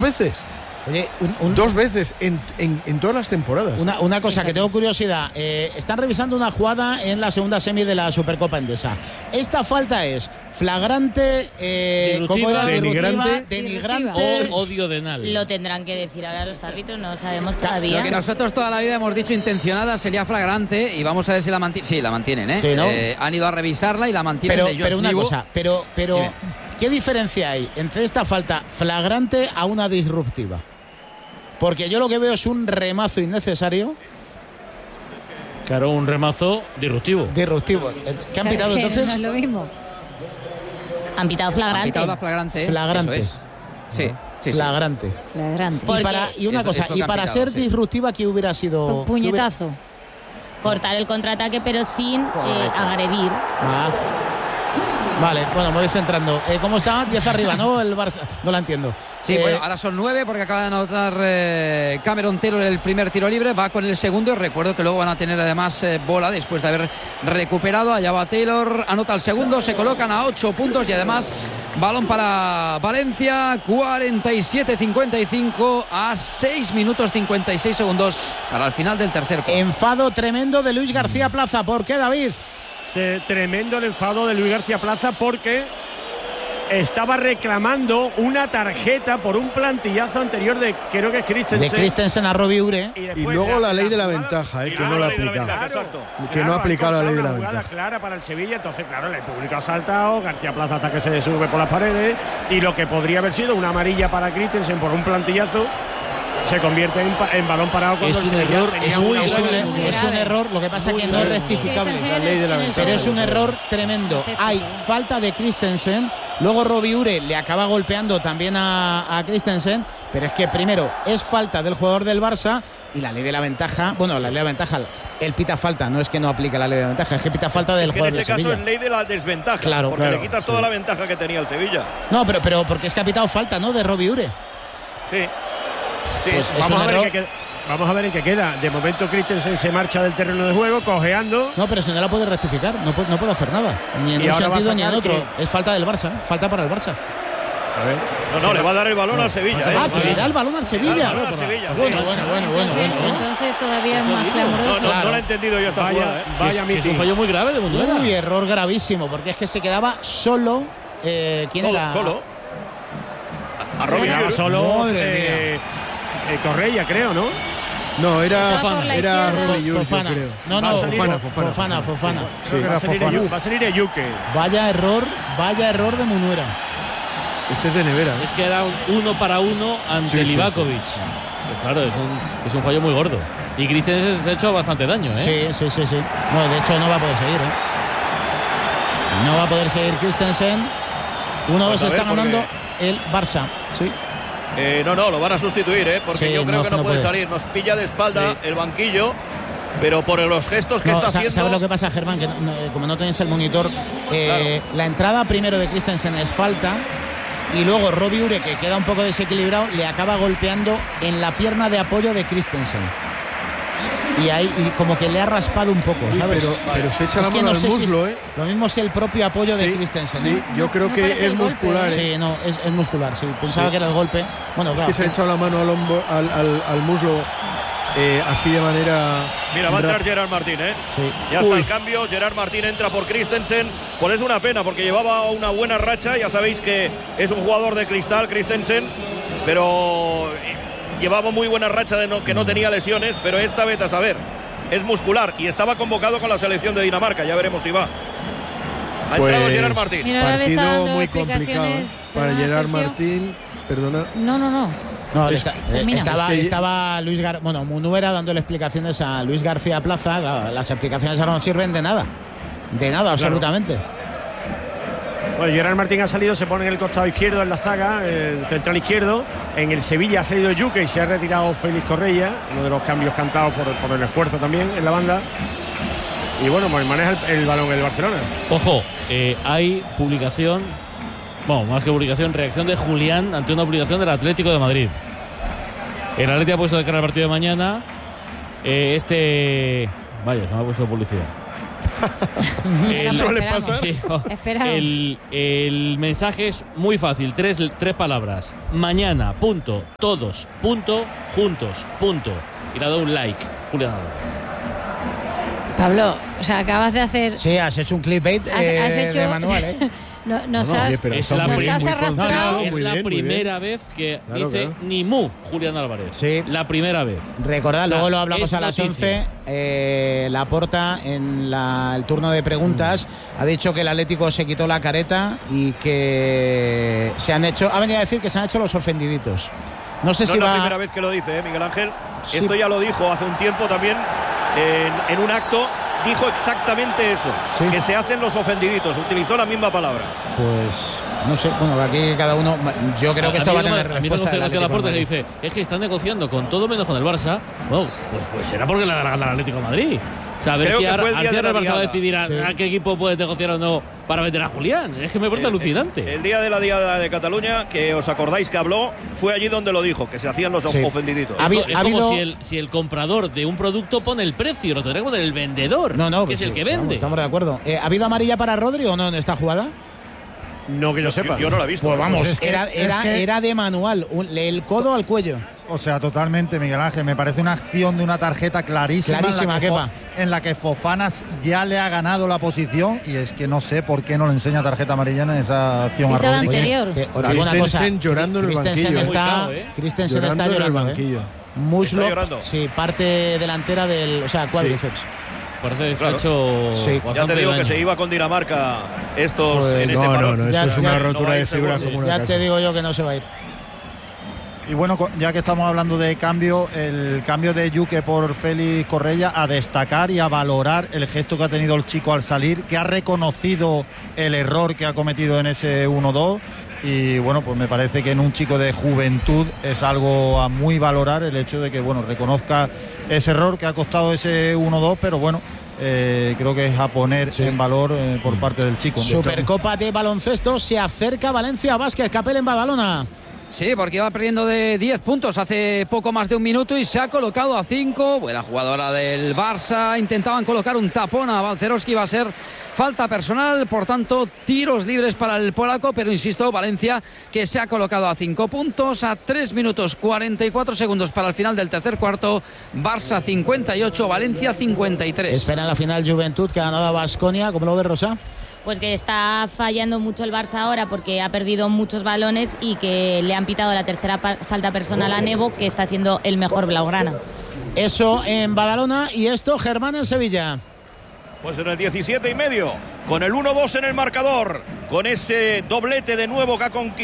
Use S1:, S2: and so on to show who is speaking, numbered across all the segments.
S1: veces.
S2: Oye,
S1: 2 veces en todas las temporadas.
S2: Una cosa que tengo curiosidad. Están revisando una jugada en la segunda semi de la Supercopa Endesa. Esta falta es flagrante, ¿cómo era? Denigrante.
S3: O odio de nadie.
S4: Lo tendrán que decir ahora los árbitros, no lo sabemos todavía.
S5: Lo que nosotros toda la vida hemos dicho intencionada sería flagrante y vamos a ver si la mantienen. Sí, la mantienen, ¿eh?
S2: Sí, ¿no?
S5: Han ido a revisarla y la mantienen.
S2: Pero una cosa, pero ¿qué diferencia hay entre esta falta flagrante a una disruptiva? Porque yo lo que veo es un remazo innecesario.
S3: Claro, un remazo disruptivo.
S2: ¿Qué han pitado entonces?
S4: No es lo mismo. Han pitado flagrante.
S5: Han pitado la flagrante.
S2: Flagrante.
S5: Eso es. Sí.
S4: Flagrante.
S2: Y una cosa, y para ser disruptiva, ¿qué hubiera sido?
S4: Puñetazo. Cortar el contraataque, pero sin agredir.
S2: Vale, bueno, me voy centrando. ¿Cómo está? 10 arriba, ¿no? El Barça. No la entiendo.
S5: Sí, bueno, ahora son 9 porque acaba de anotar Cameron Taylor el primer tiro libre. Va con el segundo. Recuerdo que luego van a tener además bola después de haber recuperado. Allá va Taylor, anota el segundo. Se colocan a 8 puntos y además balón para Valencia. 47-55 a 6 minutos 56 segundos para el final del tercer cuarto.
S2: Enfado tremendo de Luis García Plaza. ¿Por qué, David?
S6: Tremendo el enfado de Luis García Plaza porque estaba reclamando una tarjeta por un plantillazo anterior de, creo que es Christensen.
S2: De Christensen a Robbie Ure.
S1: Y luego la ley de la ventaja, que no la ha aplicado. Que no ha aplicado la ley de la ventaja.
S6: Clara para el Sevilla, entonces claro, el público ha saltado, García Plaza hasta que se sube por las paredes y lo que podría haber sido una amarilla para Christensen por un plantillazo se convierte en balón parado cuando
S3: es un error,
S2: es un error, lo que pasa es que no es rectificable, pero es un error tremendo. Hay falta de Christensen, luego Robbie Ure le acaba golpeando también a Christensen, pero es que primero es falta del jugador del Barça y la ley de la ventaja, bueno, la ley de la ventaja, él pita falta, no es que no aplica la ley de la ventaja, es que pita falta del jugador del Sevilla.
S7: En este caso es ley de la desventaja,
S2: claro,
S7: porque le quitas toda la ventaja que tenía el Sevilla.
S2: No, pero porque es que ha pitado falta, ¿no? De Robbie Ure.
S7: Sí.
S6: Pues vamos a ver en qué queda. De momento Christensen se marcha del terreno de juego cojeando.
S2: No, pero si no la puede rectificar, no puede hacer nada, ni en un sentido ni en otro. Es falta del Barça, falta para el Barça.
S7: A ver. No, le va a dar el balón al Sevilla.
S2: Que le da el balón al Sevilla. Bueno.
S4: Entonces todavía es más clamoroso.
S7: No lo he entendido yo esta jugada.
S3: Es un fallo muy grave de Munduera.
S2: Uy, error gravísimo, porque es que se quedaba solo. ¿Quién era?
S7: Solo.
S6: A Robbie Ure. Solo. Correia, creo, ¿no?
S1: No, era
S2: Fofana. Fofana.
S6: Va a salir Eyuke.
S2: Vaya error de Munuera.
S1: Este es de nevera.
S3: Es que era un 1 para 1 ante Livakovic. Sí. Pues claro, es un fallo muy gordo. Y Christensen se ha hecho bastante daño, ¿eh?
S2: Sí. No, de hecho no va a poder seguir, No va a poder seguir Christensen. 1-2 está ganando el Barça. Sí.
S7: No, lo van a sustituir, porque yo creo que no puede salir. Nos pilla de espalda el banquillo, pero por los gestos que está haciendo.
S2: ¿Sabes lo que pasa, Germán? Que como no tenéis el monitor, la entrada primero de Christensen es falta y luego Robbie Ure, que queda un poco desequilibrado, le acaba golpeando en la pierna de apoyo de Christensen. Y ahí como que le ha raspado un poco, ¿sabes?
S1: Pero se echa la mano al muslo,
S2: Lo mismo es el propio apoyo de Christensen.
S1: Sí, yo creo que es muscular.
S2: Sí, no, es muscular, sí. Pensaba que era el golpe. Bueno,
S1: es que se ha echado la mano al hombro, al muslo, así de manera.
S7: Mira, va a entrar Gerard Martín,
S2: Sí.
S7: Ya está el cambio. Gerard Martín entra por Christensen. Pues es una pena, porque llevaba una buena racha. Ya sabéis que es un jugador de cristal, Christensen, pero llevaba muy buena racha que no tenía lesiones, pero esta vez a saber, es muscular y estaba convocado con la selección de Dinamarca, ya veremos si va. Ha entrado Gerard Martín.
S4: Mira,
S1: partido muy complicado para Gerard Martín. Perdona.
S4: No.
S2: Estaba Luis Munuera dándole explicaciones a Luis García Plaza. Claro, las explicaciones ahora no sirven de nada. De nada, absolutamente.
S6: Bueno, Gerard Martín ha salido, se pone en el costado izquierdo en la zaga, el central izquierdo. En el Sevilla ha salido Yuke y se ha retirado Félix Correia, uno de los cambios cantados por el esfuerzo también en la banda. Y bueno, pues maneja el balón el Barcelona.
S3: Ojo, hay publicación, más que publicación, reacción de Julián ante una publicación del Atlético de Madrid. El Atlético ha puesto de cara al partido de mañana. Vaya, se me ha puesto publicidad.
S1: Suele pasar.
S3: Sí,
S4: el
S3: mensaje es muy fácil, tres palabras. Mañana, punto, todos, punto, juntos, punto. Y le ha dado un like, Julián Álvarez.
S4: Pablo, o sea, acabas de hacer...
S2: Sí, has hecho un clickbait
S4: has hecho...
S2: de manual, ¿eh?
S4: Nos has arrastrado.
S3: Es la primera vez que dice ni mu Julián Álvarez.
S2: Sí.
S3: La primera vez.
S2: Recordad, luego lo hablamos a las
S3: noticia.
S2: 11. Laporta, en el turno de preguntas, ha dicho que el Atlético se quitó la careta y que se han hecho... Ha venido a decir que se han hecho los ofendiditos. No sé si
S7: es
S2: va...
S7: la primera vez que lo dice, Miguel Ángel.
S2: Sí.
S7: Esto ya lo dijo hace un tiempo también en un acto. Dijo exactamente eso,
S2: sí,
S7: que se hacen los ofendiditos. Utilizó la misma palabra.
S2: Pues no sé, bueno, aquí cada uno. Yo creo que esto va a tener respuesta.
S3: A mí la puerta que dice, es que están negociando con todo menos con el Barça. Bueno, pues será porque le da la gana al Atlético de Madrid. O sea, a ver si ahora el Barça va a decidir a qué equipo puede negociar o no para vender a Julián. Es que me parece alucinante.
S7: El día de la Diada de Cataluña, que os acordáis que habló, fue allí donde lo dijo, que se hacían los ofendiditos.
S3: Es como si el comprador de un producto pone el precio, lo tendrá que poner el vendedor, que es el que vende.
S2: Estamos de acuerdo. ¿Ha habido amarilla para Rodri o no en esta jugada?
S6: No que yo sepa.
S7: Yo no la he visto.
S2: Pues vamos,
S8: pues
S2: era de manual, el codo al cuello.
S8: O sea, totalmente, Miguel Ángel. Me parece una acción de una tarjeta clarísima en la que Fofana ya le ha ganado la posición, y es que no sé por qué no le enseña tarjeta amarilla en esa acción a Rodri.
S1: Christensen llorando en el banquillo.
S2: Christensen está llorando en el banquillo. Muslo, sí, parte delantera del, o sea, cuádriceps.
S3: Parece que se ha hecho.
S7: Sí. Ya te digo que se iba con Dinamarca estos
S1: pues
S7: en este parón.
S1: No, eso es una rotura de fibra como una
S2: Ya
S1: casa.
S2: te digo yo que no se va a ir.
S8: Y bueno, ya que estamos hablando de cambio, el cambio de Yuke por Félix Correia, a destacar y a valorar el gesto que ha tenido el chico al salir, que ha reconocido el error que ha cometido en ese 1-2. Y bueno, pues me parece que en un chico de juventud es algo a muy valorar el hecho de que, bueno, reconozca ese error que ha costado ese 1-2, pero bueno, creo que es a poner en valor por parte del chico.
S2: Supercopa de baloncesto, se acerca Valencia Basket, Capel en Badalona.
S5: Sí, porque iba perdiendo de 10 puntos hace poco más de un minuto y se ha colocado a 5. Buena jugadora del Barça. Intentaban colocar un tapón a Balcerowski, iba a ser falta personal, por tanto, tiros libres para el polaco, pero insisto, Valencia que se ha colocado a 5 puntos, a 3 minutos 44 segundos para el final del tercer cuarto. Barça 58, Valencia 53.
S2: Espera en la final Juventud, que ha ganado a Baskonia. ¿Cómo lo ves, Rosa?
S4: Pues que está fallando mucho el Barça ahora porque ha perdido muchos balones y que le han pitado la tercera falta personal a Nebo, que está siendo el mejor blaugrana.
S2: Eso en Badalona. Y esto, Germán, en Sevilla.
S7: Pues en el 17,5, con el 1-2 en el marcador, con ese doblete de nuevo que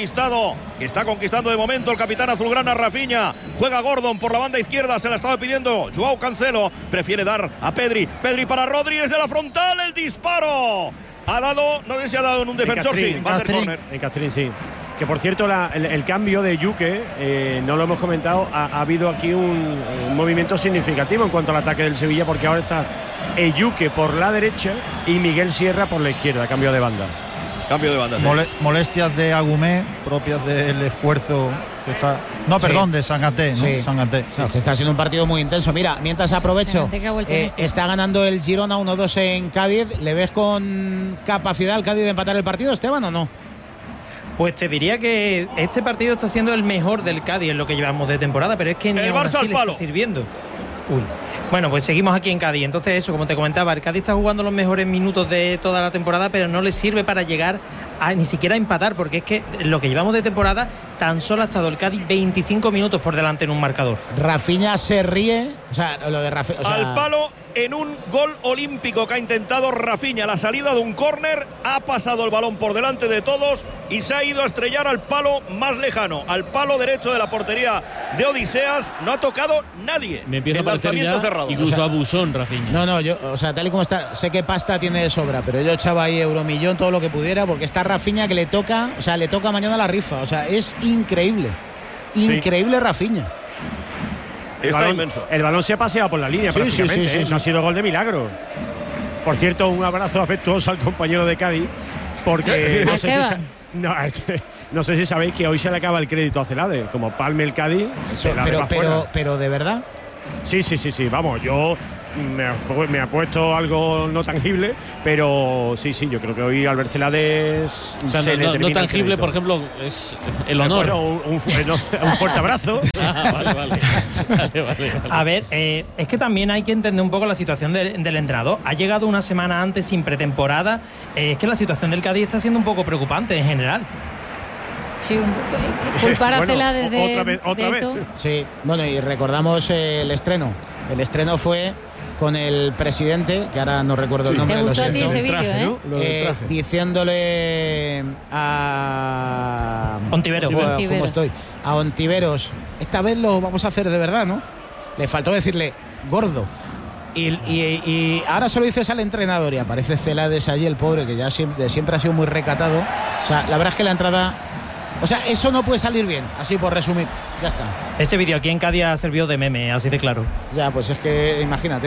S7: está conquistando de momento el capitán azulgrana Rafinha. Juega Gordon por la banda izquierda, se la estaba pidiendo Joao Cancelo, prefiere dar a Pedri para Rodri, desde la frontal, el disparo. Ha dado, no sé si ha dado en un defensor, sí, va a ser córner.
S6: En Castrín, sí. Que por cierto, el cambio de Yuke, no lo hemos comentado, ha habido aquí un movimiento significativo en cuanto al ataque del Sevilla, porque ahora está Yuke por la derecha y Miguel Sierra por la izquierda, cambio de banda.
S7: Cambio de banda.
S8: Molestias de Agumé, propias del esfuerzo que está. No, perdón, de Sangaté, ¿no?
S2: Sí.
S8: Sangaté.
S2: No, que está siendo un partido muy intenso. Mira, mientras aprovecho, está ganando el Girona 1-2 en Cádiz. ¿Le ves con capacidad al Cádiz de empatar el partido, Esteban, o no?
S9: Pues te diría que este partido está siendo el mejor del Cádiz en lo que llevamos de temporada, pero es que ni aún así le está sirviendo. Uy. Bueno, pues seguimos aquí en Cádiz. Entonces eso, como te comentaba, el Cádiz está jugando los mejores minutos de toda la temporada, pero no le sirve para llegar a ni siquiera a empatar, porque es que lo que llevamos de temporada tan solo ha estado el Cádiz 25 minutos por delante en un marcador.
S2: Rafinha se ríe, o sea, lo de Rafinha, o sea,
S7: al palo en un gol olímpico que ha intentado Rafinha, la salida de un córner, ha pasado el balón por delante de todos y se ha ido a estrellar al palo más lejano, al palo derecho de la portería de Odiseas. No ha tocado nadie.
S3: Me empieza a parecer ya cerrado. Incluso abusón Rafinha.
S2: No, yo, o sea, tal y como está, sé que pasta tiene de sobra, pero yo echaba ahí euromillón todo lo que pudiera, porque está Rafinha que le toca mañana la rifa, o sea, es increíble. Increíble, sí. Rafinha.
S7: Está inmenso.
S6: El balón se ha paseado por la línea prácticamente, sí. No ha sido gol de milagro. Por cierto, un abrazo afectuoso al compañero de Cádiz, porque no sé si sabéis que hoy se le acaba el crédito a Celade, como palme el Cádiz.
S2: Pero de verdad.
S6: Sí, vamos, yo me ha puesto algo no tangible, pero sí, yo creo que hoy Albert Celades,
S3: o sea, no tangible, por ejemplo, es el honor.
S6: Bueno, un fuerte abrazo.
S3: Vale.
S9: A ver, es que también hay que entender un poco la situación del entrenador. Ha llegado una semana antes sin pretemporada. Es que la situación del Cádiz está siendo un poco preocupante en general.
S10: Sí, culpar a Celades de esto.
S2: Sí, bueno, y recordamos el estreno. El estreno fue con el presidente, que ahora no recuerdo el nombre.
S10: ¿Te gustó a ti ese vídeo,
S2: diciéndole a
S9: Ontivero.
S2: ¿Cómo estoy? A Ontiveros, esta vez lo vamos a hacer de verdad, ¿no? Le faltó decirle gordo. Y ahora se lo dices al entrenador y aparece Celades allí, el pobre, que ya siempre ha sido muy recatado. O sea, la verdad es que la entrada... O sea, eso no puede salir bien, así por resumir. Ya está.
S9: Este vídeo aquí en Cádiz ha servido de meme, así de claro.
S2: Ya, pues es que imagínate.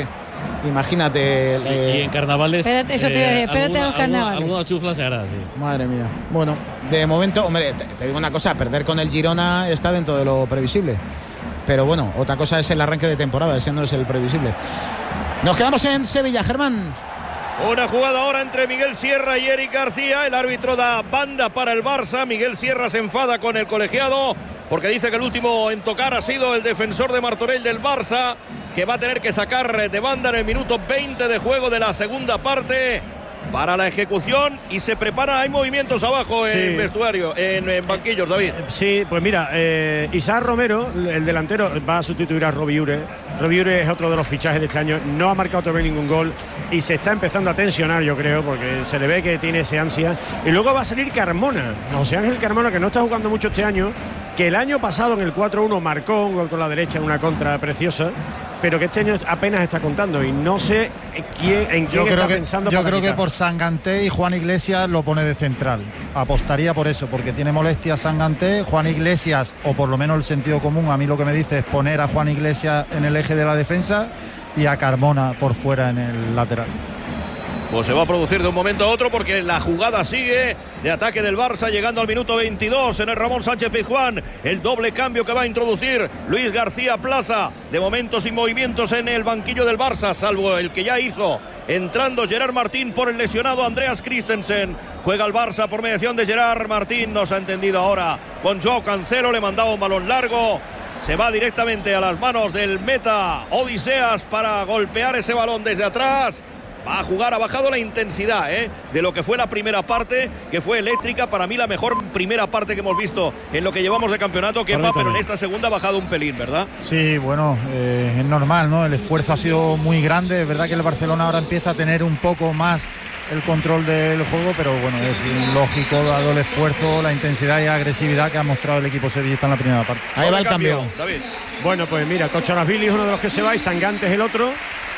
S3: Y en carnavales.
S10: Espérate, eso te iba a decir, espérate a los carnavales.
S3: Alguna chufla se hará, sí.
S2: Madre mía. Bueno, de momento, hombre, te digo una cosa, perder con el Girona está dentro de lo previsible. Pero bueno, otra cosa es el arranque de temporada, ese no es el previsible. Nos quedamos en Sevilla, Germán.
S7: Una jugada ahora entre Miguel Sierra y Eric García. El árbitro da banda para el Barça. Miguel Sierra se enfada con el colegiado porque dice que el último en tocar ha sido el defensor de Martorell del Barça, que va a tener que sacar de banda en el minuto 20 de juego de la segunda parte para la ejecución, y se prepara. Hay movimientos abajo en vestuario, en banquillos, David.
S6: Sí, pues mira, Isaac Romero, el delantero, va a sustituir a Robiure. Robiure es otro de los fichajes de este año, no ha marcado todavía ningún gol y se está empezando a tensionar, yo creo, porque se le ve que tiene ese ansia. Y luego va a salir Carmona, José Ángel Carmona, que no está jugando mucho este año, que el año pasado en el 4-1 marcó un gol con la derecha en una contra preciosa, pero que este año apenas está contando y no sé en quién está pensando.
S8: Yo creo que por Sanganté y Juan Iglesias lo pone de central. Apostaría por eso, porque tiene molestias Sanganté, Juan Iglesias, o por lo menos el sentido común, a mí lo que me dice es poner a Juan Iglesias en el eje de la defensa y a Carmona por fuera en el lateral.
S7: Pues se va a producir de un momento a otro, porque la jugada sigue de ataque del Barça, llegando al minuto 22 en el Ramón Sánchez Pizjuán. El doble cambio que va a introducir Luis García Plaza. De momento sin movimientos en el banquillo del Barça, salvo el que ya hizo entrando Gerard Martín por el lesionado Andreas Christensen. Juega el Barça por mediación de Gerard Martín. Nos ha entendido ahora con Joao Cancelo. Le mandaba un balón largo. Se va directamente a las manos del meta Odiseas para golpear ese balón desde atrás. Va a jugar, ha bajado la intensidad de lo que fue la primera parte, que fue eléctrica. Para mí la mejor primera parte que hemos visto en lo que llevamos de campeonato, pero en esta segunda ha bajado un pelín, ¿verdad?
S8: Sí, bueno, es normal, ¿no? El esfuerzo ha sido muy grande. Es verdad que el Barcelona ahora empieza a tener un poco más el control del juego, pero bueno, es lógico, dado el esfuerzo, la intensidad y la agresividad que ha mostrado el equipo sevillista en la primera parte.
S2: Ahí va el cambio,
S7: David.
S6: Bueno, pues mira, Cocharasvili es uno de los que se va y Sangantes el otro.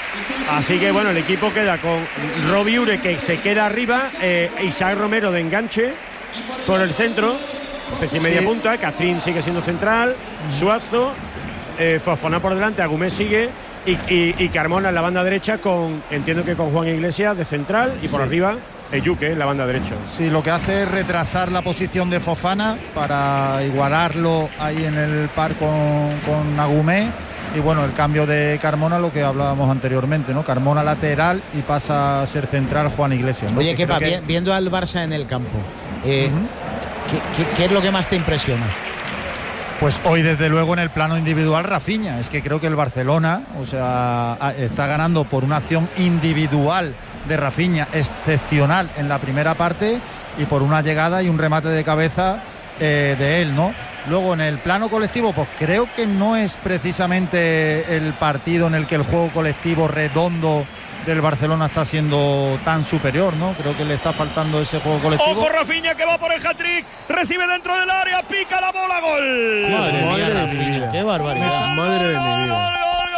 S6: Así que bueno, el equipo queda con Robiure, que se queda arriba, Isaac Romero de enganche por el centro, especie media punta, Castrín sigue siendo central, Suazo, Fofana por delante, Agumé sigue y Carmona en la banda derecha, entiendo que con Juan Iglesias de central, y por arriba Yuke en la banda derecha.
S8: Sí, lo que hace es retrasar la posición de Fofana para igualarlo ahí en el par con Agumé. Y bueno, el cambio de Carmona, lo que hablábamos anteriormente, ¿no? Carmona lateral y pasa a ser central Juan Iglesias, ¿no?
S2: Oye, Kepa, viendo al Barça en el campo, ¿qué es lo que más te impresiona?
S8: Pues hoy, desde luego, en el plano individual, Rafinha. Es que creo que el Barcelona, o sea, está ganando por una acción individual de Rafinha excepcional en la primera parte y por una llegada y un remate de cabeza de él, ¿no? Luego, en el plano colectivo, pues creo que no es precisamente el partido en el que el juego colectivo redondo del Barcelona está siendo tan superior, ¿no? Creo que le está faltando ese juego colectivo.
S7: Ojo, Rafinha, que va por el hat-trick, recibe dentro del área, pica la bola, gol.
S2: Madre mía, Rafinha, qué barbaridad.
S1: Madre de mi vida.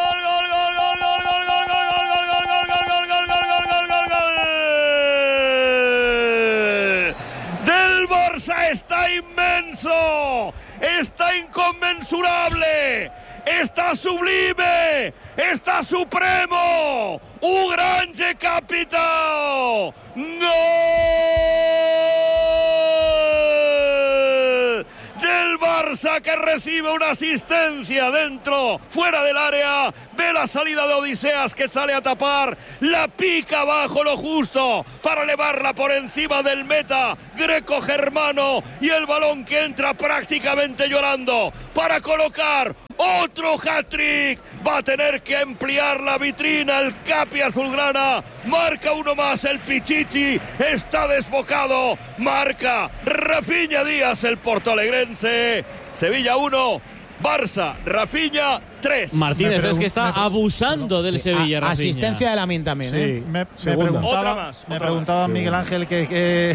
S7: Está inmenso, está inconmensurable, está sublime, está supremo, un grande capitao, gol del Barça. Barça que recibe una asistencia fuera del área, ve la salida de Odiseas que sale a tapar, la pica abajo lo justo para elevarla por encima del meta greco-germano, y el balón que entra prácticamente llorando para colocar otro hat-trick. Va a tener que ampliar la vitrina el Capi azulgrana. Marca uno más el Pichichi. Está desbocado. Marca Rafinha Díaz, el portoalegrense. Sevilla 1, Barça, Rafinha 3.
S3: Martínez es que está abusando del Sevilla. Rafinha.
S2: Asistencia de Lamine también.
S8: Sí, me preguntaba Miguel Ángel que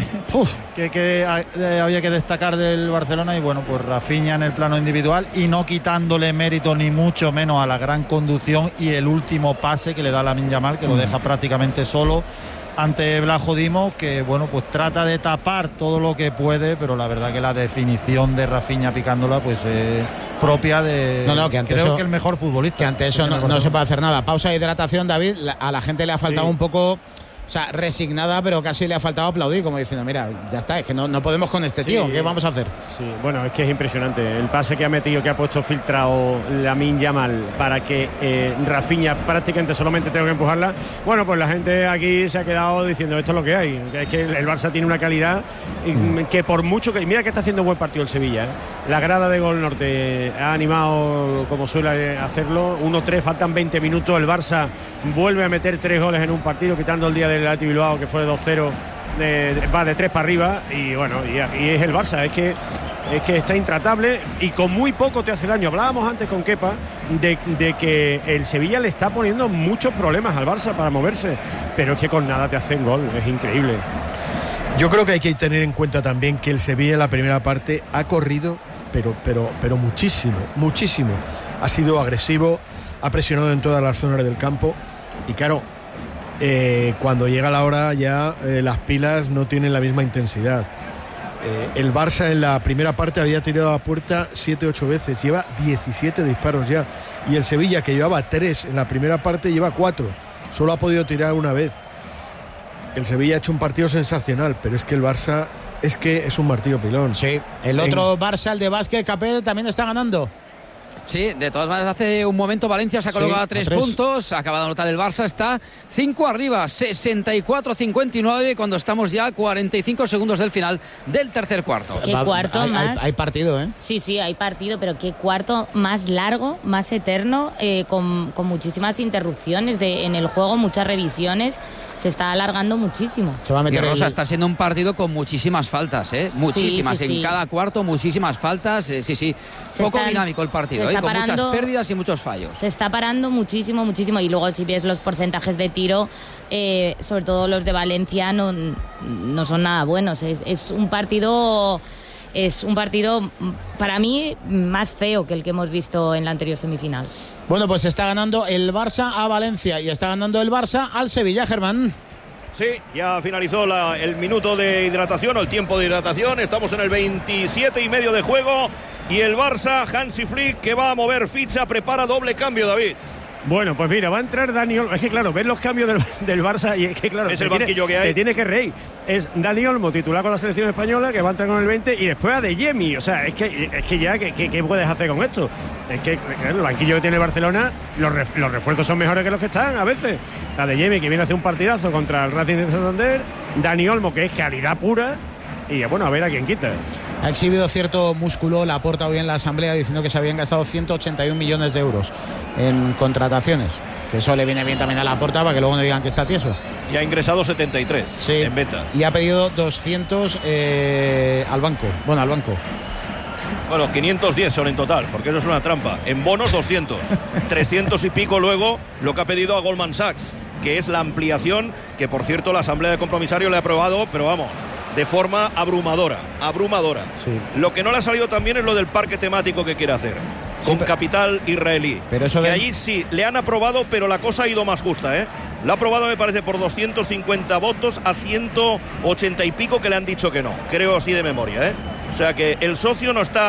S8: había que destacar del Barcelona, y bueno, pues Rafinha en el plano individual, y no quitándole mérito ni mucho menos a la gran conducción y el último pase que le da Lamine Yamal, que lo deja prácticamente solo ante Vlaho Dimos, que bueno, pues trata de tapar todo lo que puede, pero la verdad que la definición de Rafinha picándola pues propia de
S2: que ante eso,
S8: que el mejor futbolista,
S2: que ante eso no se puede hacer nada. Pausa de hidratación, David. A la gente le ha faltado un poco, o sea, resignada, pero casi le ha faltado aplaudir, como diciendo, mira, ya está, es que no podemos con este tío, ¿qué vamos a hacer?
S6: Sí, bueno, es que es impresionante el pase que ha metido, que ha puesto filtrado Lamine Yamal para que Rafinha prácticamente solamente tenga que empujarla. Bueno, pues la gente aquí se ha quedado diciendo, esto es lo que hay, es que el Barça tiene una calidad que por mucho que... Mira que está haciendo buen partido el Sevilla, ¿eh? La grada de Gol Norte ha animado como suele hacerlo. 1-3, faltan 20 minutos, el Barça vuelve a meter 3 goles en un partido, quitando el día del Athletic Bilbao, que fue 2-0, va de 3 para arriba, y bueno, y es el Barça, es que está intratable y con muy poco te hace daño. Hablábamos antes con Kepa de que el Sevilla le está poniendo muchos problemas al Barça para moverse, pero es que con nada te hacen gol, es increíble.
S1: Yo creo que hay que tener en cuenta también que el Sevilla en la primera parte ha corrido, pero muchísimo. Ha sido agresivo, ha presionado en todas las zonas del campo, y claro, cuando llega la hora ya las pilas no tienen la misma intensidad. El Barça en la primera parte había tirado a puerta 7-8 veces, lleva 17 disparos ya, y el Sevilla, que llevaba 3 en la primera parte, lleva 4, solo ha podido tirar una vez. El Sevilla ha hecho un partido sensacional, pero es que el Barça es un martillo pilón.
S2: Sí, el otro Barça, el de Vázquez Capel, también está ganando.
S5: Sí, de todas maneras, hace un momento Valencia se ha colocado a 3 puntos, acaba de anotar el Barça, está 5 arriba, 64-59, cuando estamos ya a 45 segundos del final del tercer cuarto.
S4: ¿Qué cuarto más?
S2: Hay partido, ¿eh?
S4: Sí, hay partido, pero qué cuarto más largo, más eterno, con muchísimas interrupciones en el juego, muchas revisiones. Se está alargando muchísimo.
S5: Se va a meter Rosa, está siendo un partido con muchísimas faltas, muchísimas, en cada cuarto muchísimas faltas, poco dinámico el partido, con muchas pérdidas y muchos fallos.
S4: Se está parando muchísimo, y luego si ves los porcentajes de tiro, sobre todo los de Valencia, no son nada buenos. Es un partido para mí más feo que el que hemos visto en la anterior semifinal.
S2: Bueno, pues está ganando el Barça a Valencia y está ganando el Barça al Sevilla, Germán.
S7: Sí, ya finalizó el minuto de hidratación o el tiempo de hidratación. Estamos en el 27 y medio de juego y el Barça, Hansi Flick, que va a mover ficha, prepara doble cambio, David.
S6: Bueno, pues mira, va a entrar Dani Olmo. Es que claro, ves los cambios del Barça y es que claro,
S7: es el banquillo que hay.
S6: Te tiene que reír. Es Dani Olmo, titular con la selección española, que va a entrar con el 20, y después a Adeyemi. O sea, es que ya, ¿qué puedes hacer con esto? Es que el banquillo que tiene Barcelona, los refuerzos son mejores que los que están a veces. Adeyemi, que viene a hacer un partidazo contra el Racing de Santander. Dani Olmo, que es calidad pura. Y bueno, a ver a quién quita.
S2: Ha exhibido cierto músculo Laporta hoy en la asamblea, diciendo que se habían gastado 181 millones de euros en contrataciones, que eso le viene bien también a Laporta para que luego no digan que está tieso.
S7: Y ha ingresado 73 en ventas.
S2: Y ha pedido 200 al banco.
S7: Bueno, 510 son en total, porque eso es una trampa. En bonos 200, 300 y pico luego lo que ha pedido a Goldman Sachs, que es la ampliación, que por cierto la asamblea de compromisarios le ha aprobado, pero vamos, de forma abrumadora. Sí. Lo que no le ha salido también es lo del parque temático que quiere hacer, con capital israelí.
S2: Pero eso
S7: que allí sí, le han aprobado, pero la cosa ha ido más justa, ¿eh? Lo ha aprobado, me parece, por 250 votos a 180 y pico que le han dicho que no. Creo así de memoria, ¿eh? O sea que el socio no está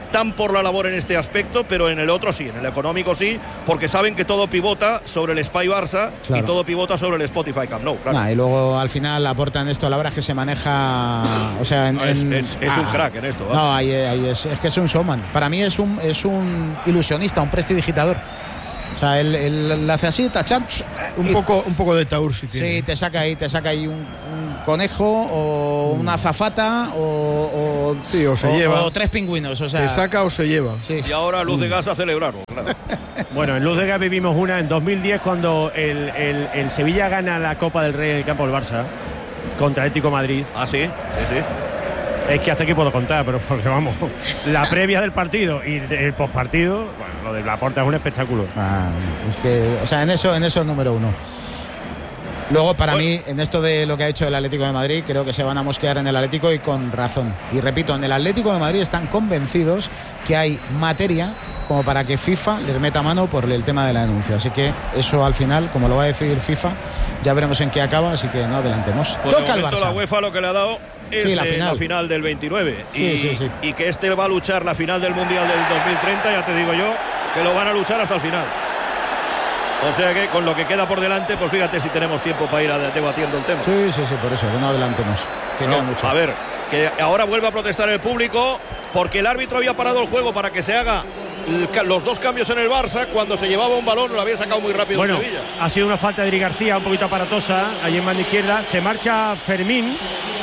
S7: tan por la labor en este aspecto, pero en el otro sí, en el económico sí, porque saben que todo pivota sobre el Spy Barça y todo pivota sobre el Spotify Camp Nou.
S2: Claro. Y luego al final aportan esto a la hora que se maneja, o sea,
S7: es un crack en esto.
S2: No, ahí es que es un showman. Para mí es un ilusionista, un prestidigitador. O sea, él hace así, tachan.
S1: Un poco de taur si tiene.
S2: Sí, te saca ahí un conejo o una azafata o
S1: se lleva.
S2: O 3 pingüinos. O sea,
S1: te saca o se lleva.
S7: Sí. Y ahora Luz de Gas a celebrarlo. Claro.
S6: Bueno, en Luz de Gas vivimos una en 2010 cuando el Sevilla gana la Copa del Rey en el campo del Barça contra Atlético Madrid.
S7: Ah, sí.
S6: Es que hasta aquí puedo contar, pero porque vamos, la previa del partido y el postpartido, bueno, lo de Laporta es un espectáculo.
S2: Es que, o sea, en eso es número uno. Luego, para mí, en esto de lo que ha hecho el Atlético de Madrid, creo que se van a mosquear en el Atlético y con razón. Y repito, en el Atlético de Madrid están convencidos que hay materia como para que FIFA les meta mano por el tema de la denuncia. Así que eso al final, como lo va a decidir FIFA, ya veremos en qué acaba, así que no adelantemos.
S7: Pues toca al Barça. La UEFA lo que le ha dado es
S2: la
S7: final del 29.
S2: Sí.
S7: Y que este va a luchar la final del Mundial del 2030, ya te digo yo, que lo van a luchar hasta el final. O sea que con lo que queda por delante, pues fíjate si tenemos tiempo para ir debatiendo el tema.
S2: Sí, por eso, que no adelantemos. Que queda mucho.
S7: A ver, que ahora vuelve a protestar el público porque el árbitro había parado el juego para que se haga los 2 cambios en el Barça. Cuando se llevaba un balón lo había sacado muy rápido.
S6: Bueno,
S7: Sevilla.
S6: Ha sido una falta de Eric García un poquito aparatosa allí en banda izquierda. Se marcha Fermín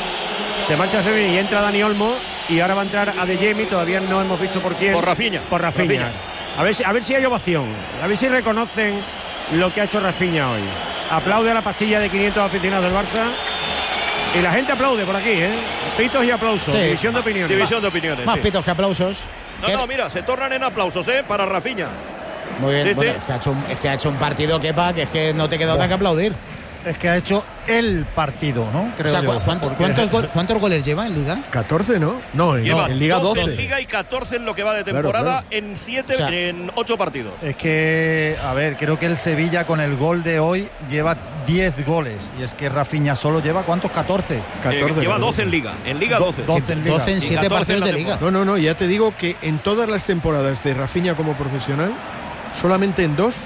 S6: y entra Dani Olmo y ahora va a entrar Adeyemi. Todavía no hemos visto por quién.
S7: Por Rafinha.
S6: A ver si hay ovación, a ver si reconocen lo que ha hecho Rafinha hoy. Aplaude a la pastilla de 500 aficionados del Barça y la gente aplaude por aquí, pitos y aplausos.
S2: Sí.
S6: División de opiniones.
S2: Más pitos que aplausos.
S7: No, mira, se tornan en aplausos, para Rafinha.
S2: Muy bien, bueno, es que ha hecho un partido que es que no te queda otra que aplaudir.
S8: Es que ha hecho el partido, ¿no? Creo, o sea,
S2: ¿cuántos goles lleva en Liga?
S1: 14, ¿no? No, en Liga 12.
S7: En Liga y 14 en lo que va de temporada, claro. En 8 partidos.
S8: Es que, a ver, creo que el Sevilla con el gol de hoy lleva 10 goles. Y es que Rafinha solo lleva, ¿cuántos? 14.
S7: Lleva 12 en Liga. En Liga 12.
S2: 12 en 7 partidos de Liga.
S1: No, ya te digo que en todas las temporadas de Rafinha como profesional, solamente en 2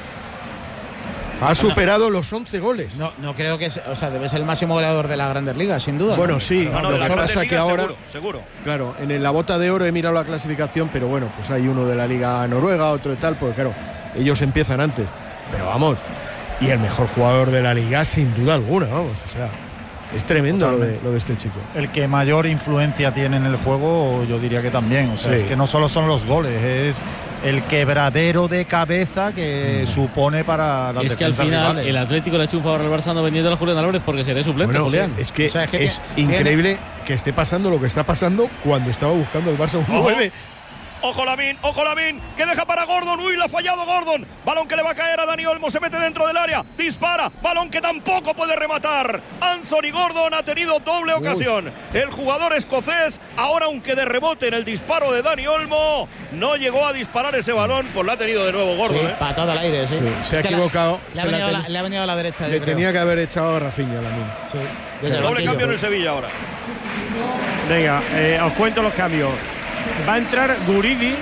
S1: ha superado los 11 goles.
S2: No creo que o sea, debe ser el máximo goleador de la Grandes Ligas, sin duda.
S1: Bueno, sí.
S7: Lo que pasa que ahora, seguro.
S1: Claro, en la bota de oro he mirado la clasificación, pero bueno, pues hay uno de la Liga Noruega, otro de tal, porque claro, ellos empiezan antes. Pero vamos, y el mejor jugador de la Liga sin duda alguna, vamos, o sea, es tremendo lo de este chico.
S8: El que mayor influencia tiene en el juego, yo diría que también. O sea, es que no solo son los goles, es el quebradero de cabeza que supone para las defensas.
S3: Es que al final
S8: rivales.
S3: El Atlético le ha hecho un favor al Barça no vendiendo a Julián Álvarez porque será suplente, Julián.
S1: Es que es increíble que esté pasando lo que está pasando cuando estaba buscando el Barça un 9.
S7: Ojo Lamine, que deja para Gordon. Uy, la ha fallado Gordon. Balón que le va a caer a Dani Olmo, se mete dentro del área, dispara, balón que tampoco puede rematar. Anthony Gordon ha tenido doble ocasión. El jugador escocés, ahora aunque de rebote en el disparo de Dani Olmo, no llegó a disparar ese balón, pues lo ha tenido de nuevo Gordon.
S2: Patada al aire, sí.
S1: Se ha equivocado.
S2: Le ha venido a la derecha.
S1: Le tenía que haber echado a Rafinha Lamine.
S2: Sí.
S7: Doble cambio en el Sevilla ahora.
S6: Venga, os cuento los cambios. Va a entrar Guridi.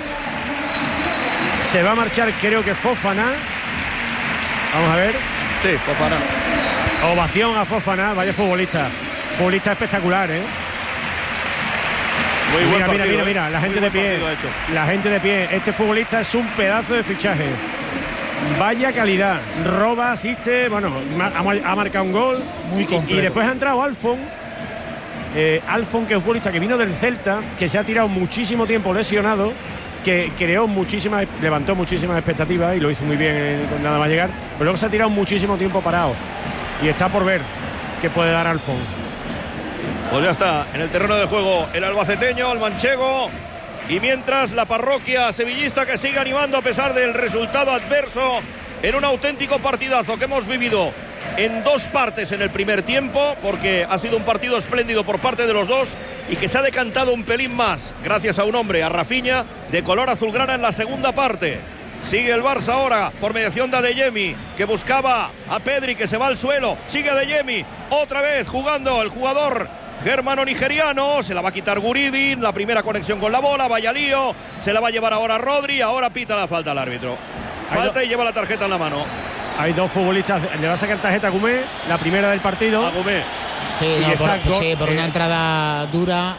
S6: Se va a marchar, creo que Fofana. Vamos a ver.
S7: Sí, Fofana.
S6: Ovación a Fofana, vaya futbolista. Futbolista espectacular,
S7: Muy buen partido,
S6: mira, la gente de pie. La gente de pie. Este futbolista es un pedazo de fichaje. Vaya calidad. Roba, asiste, bueno, ha marcado un gol. Muy completo. Y después ha entrado Alfon, que es un futbolista que vino del Celta, que se ha tirado muchísimo tiempo lesionado, que levantó muchísimas expectativas y lo hizo muy bien nada más llegar, pero luego se ha tirado muchísimo tiempo parado y está por ver qué puede dar Alfon.
S7: Pues ya está en el terreno de juego el albaceteño, el manchego, y mientras la parroquia sevillista que sigue animando a pesar del resultado adverso en un auténtico partidazo que hemos vivido en 2 partes en el primer tiempo, porque ha sido un partido espléndido por parte de los dos y que se ha decantado un pelín más gracias a un hombre, a Rafinha, de color azulgrana en la segunda parte. Sigue el Barça ahora por mediación de Adeyemi, que buscaba a Pedri, que se va al suelo. Sigue Adeyemi, otra vez jugando el jugador germano-nigeriano. Se la va a quitar Guridin. La primera conexión con la bola. Vaya lío. Se la va a llevar ahora Rodri. Ahora pita la falta al árbitro. Falta y lleva la tarjeta en la mano.
S6: Hay dos futbolistas. Le va a sacar tarjeta a Gumé. La primera del partido.
S7: A Gumé.
S2: Sí, por una entrada dura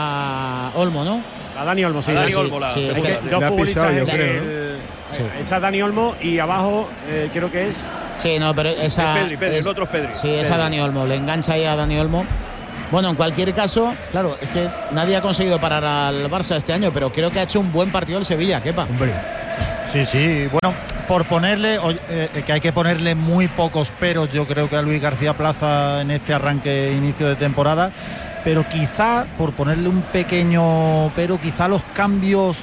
S2: a Olmo, ¿no?
S6: A Dani Olmo, sí.
S7: A Dani Olmo,
S6: dos futbolistas, yo creo. Está Dani Olmo y abajo creo que es.
S2: Sí, no, pero esa.
S7: Pedri, el otro es Pedri.
S2: Sí, es a Dani Olmo. Le engancha ahí a Dani Olmo. Bueno, en cualquier caso, claro, es que nadie ha conseguido parar al Barça este año, pero creo que ha hecho un buen partido el Sevilla, Kepa.
S8: Hombre. Sí. Bueno, por ponerle, que hay que ponerle muy pocos peros, yo creo que a Luis García Plaza en este arranque, inicio de temporada, pero quizá, por ponerle un pequeño pero, quizá los cambios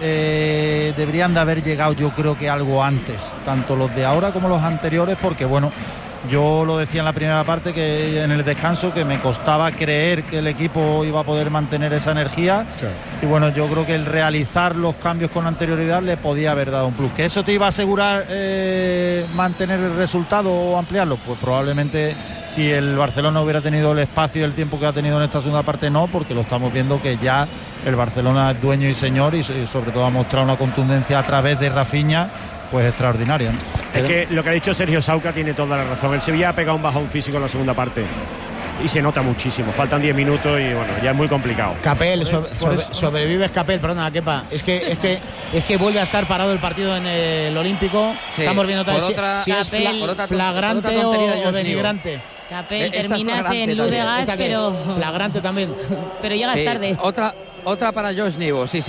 S8: deberían de haber llegado, yo creo que algo antes, tanto los de ahora como los anteriores, porque bueno, yo lo decía en la primera parte, que en el descanso, que me costaba creer que el equipo iba a poder mantener esa energía. Claro. Y bueno, yo creo que el realizar los cambios con anterioridad le podía haber dado un plus. ¿Que eso te iba a asegurar mantener el resultado o ampliarlo? Pues probablemente, si el Barcelona hubiera tenido el espacio y el tiempo que ha tenido en esta segunda parte, no, porque lo estamos viendo que ya el Barcelona es dueño y señor, y sobre todo ha mostrado una contundencia a través de Rafinha pues extraordinaria, ¿no?
S6: Es que lo que ha dicho Sergio Sauca tiene toda la razón. El Sevilla ha pegado un bajón físico en la segunda parte y se nota muchísimo. Faltan 10 minutos y bueno, ya es muy complicado.
S2: Capel, sobrevives Capel, perdona, Kepa. Es que vuelve a estar parado el partido en el Olímpico. Sí. Estamos viendo si es flagrante o denigrante.
S4: Capel, terminas en luz de gas, pero
S2: flagrante también.
S4: Pero llegas tarde.
S5: Otra para Josh Nivo, sí.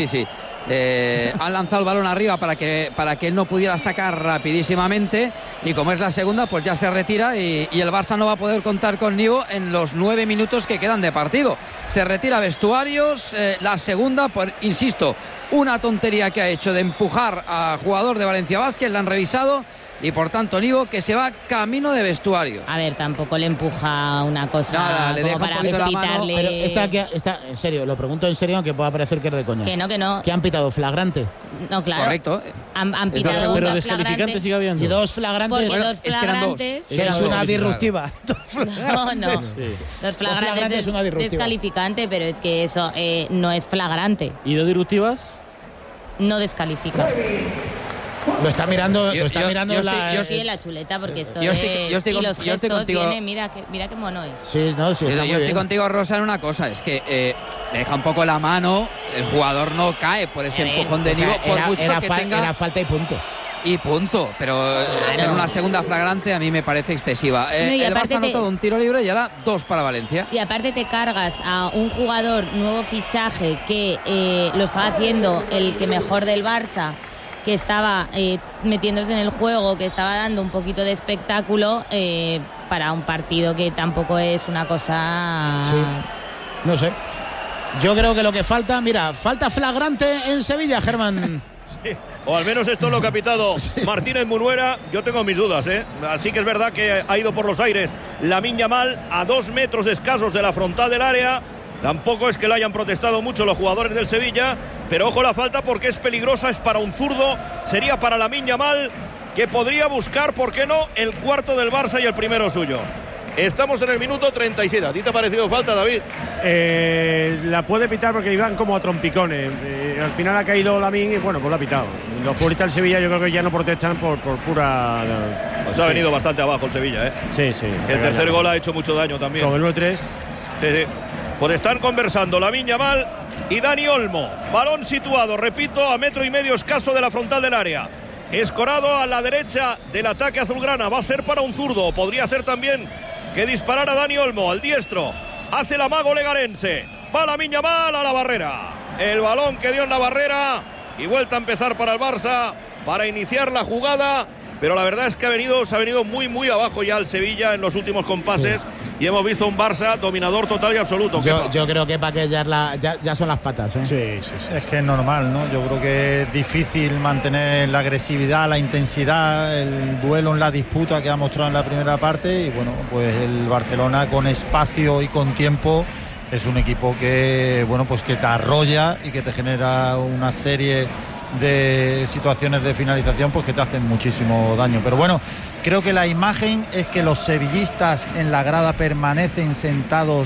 S5: Han lanzado el balón arriba para que él no pudiera sacar rapidísimamente, y como es la segunda, pues ya se retira y el Barça no va a poder contar con Nivo en los 9 minutos que quedan de partido. Se retira vestuarios. La segunda, pues insisto, una tontería que ha hecho de empujar a jugador de Valencia Basket, la han revisado. Y por tanto Nivo, que se va camino de vestuario.
S4: A ver, tampoco le empuja una cosa.
S5: Nada, le deja
S4: para
S5: pitarle.
S2: Pero está en serio, lo pregunto en serio, aunque pueda parecer que es de coña.
S4: Que no.
S2: ¿Qué han pitado? ¿Flagrante?
S4: No, claro.
S5: Correcto.
S4: Han pitado.
S3: Pero descalificante sigue habiendo.
S2: Y dos flagrantes.
S4: Porque dos flagrantes.
S2: Es una disruptiva.
S4: No. Sí. Dos flagrantes es una descalificante, pero es que eso no es flagrante.
S3: ¿Y dos disruptivas?
S4: No descalifica.
S2: Lo está mirando,
S4: yo sí en la chuleta, porque esto y los gestos tiene, mira qué mono es.
S2: Sí,
S5: yo estoy contigo, Rosa, en una cosa, es que deja un poco la mano, el jugador no cae por ese empujón de Nivo, por mucho que tenga.
S2: Era falta y punto.
S5: Pero en una segunda flagrante a mí me parece excesiva. El Barça ha anotado un tiro libre y ahora 2 para Valencia.
S4: Y aparte te cargas a un jugador, nuevo fichaje, que lo estaba haciendo el que mejor del Barça, que estaba metiéndose en el juego, que estaba dando un poquito de espectáculo para un partido que tampoco es una cosa...
S2: Sí. No sé. Yo creo que lo que falta flagrante en Sevilla, Germán.
S7: Sí, o al menos esto es lo que ha pitado Martínez Munuera. Yo tengo mis dudas, Así que es verdad que ha ido por los aires Lamine Yamal a 2 metros escasos de la frontal del área. Tampoco es que lo hayan protestado mucho los jugadores del Sevilla, pero ojo la falta porque es peligrosa, es para un zurdo, sería para Lamine Yamal, que podría buscar, ¿por qué no?, el cuarto del Barça y el primero suyo. Estamos en el minuto 37. ¿A ti te ha parecido falta, David?
S6: La puede pitar porque iban como a trompicones. Al final ha caído Lamine y bueno, pues lo ha pitado. Los futbolistas del Sevilla yo creo que ya no protestan por pura...
S7: Pues ha venido bastante abajo el Sevilla,
S6: Sí.
S7: El tercer gol ha hecho mucho daño también.
S6: Con el 1-3.
S7: Sí. Pues están conversando Lamine Yamal y Dani Olmo. Balón situado, repito, a 1,5 metros escaso de la frontal del área. Escorado a la derecha del ataque azulgrana. Va a ser para un zurdo. Podría ser también que disparara Dani Olmo al diestro. Hace el amago legarense. Va Lamine Yamal a la barrera. El balón que dio en la barrera. Y vuelta a empezar para el Barça para iniciar la jugada. Pero la verdad es que se ha venido muy, muy abajo ya el Sevilla en los últimos compases. Sí. Y hemos visto un Barça dominador total y absoluto.
S2: Yo creo que para que ya son las patas.
S8: Sí. Es que es normal, ¿no? Yo creo que es difícil mantener la agresividad, la intensidad, el duelo en la disputa que ha mostrado en la primera parte. Y bueno, pues el Barcelona con espacio y con tiempo es un equipo que, bueno, pues que te arrolla y que te genera una serie de situaciones de finalización pues que te hacen muchísimo daño. Pero bueno, creo que la imagen es que los sevillistas en la grada permanecen sentados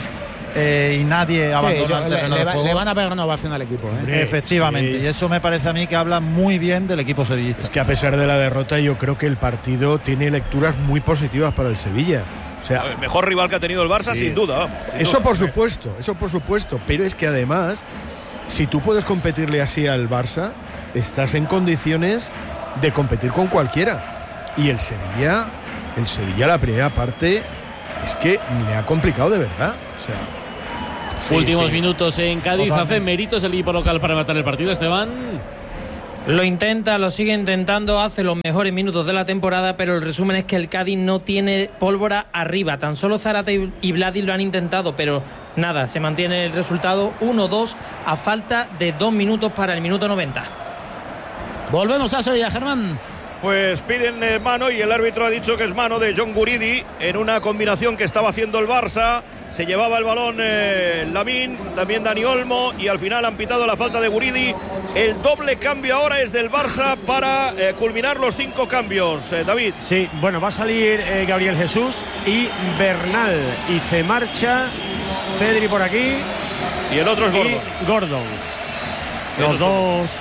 S8: y nadie abandona el terreno de juego.
S2: Le van a pegar una ovación al equipo.
S8: Efectivamente, y eso me parece a mí que habla muy bien del equipo sevillista.
S1: Es que a pesar de la derrota, yo creo que el partido tiene lecturas muy positivas para el Sevilla. O sea,
S7: el mejor rival que ha tenido el Barça, sin duda.
S1: Eso por supuesto. Pero es que además, si tú puedes competirle así al Barça, estás en condiciones de competir con cualquiera. Y el Sevilla la primera parte es que le ha complicado de verdad. O sea,
S3: últimos minutos en Cádiz. ¿Hace méritos el equipo local para matar el partido, Esteban?
S9: Lo intenta, lo sigue intentando, hace los mejores minutos de la temporada, pero el resumen es que el Cádiz no tiene pólvora arriba. Tan solo Zarate y Vladi lo han intentado, pero nada, se mantiene el resultado 1-2 a falta de 2 minutos para el minuto 90.
S2: Volvemos a Sevilla, Germán.
S7: Pues piden mano y el árbitro ha dicho que es mano de John Guridi en una combinación que estaba haciendo el Barça. Se llevaba el balón Lamine, también Dani Olmo, y al final han pitado la falta de Guridi. El doble cambio ahora es del Barça para culminar los 5 cambios, David.
S6: Sí, bueno, va a salir Gabriel Jesús y Bernal, y se marcha Pedri por aquí.
S7: Y el otro es
S6: Gordon. Los dos.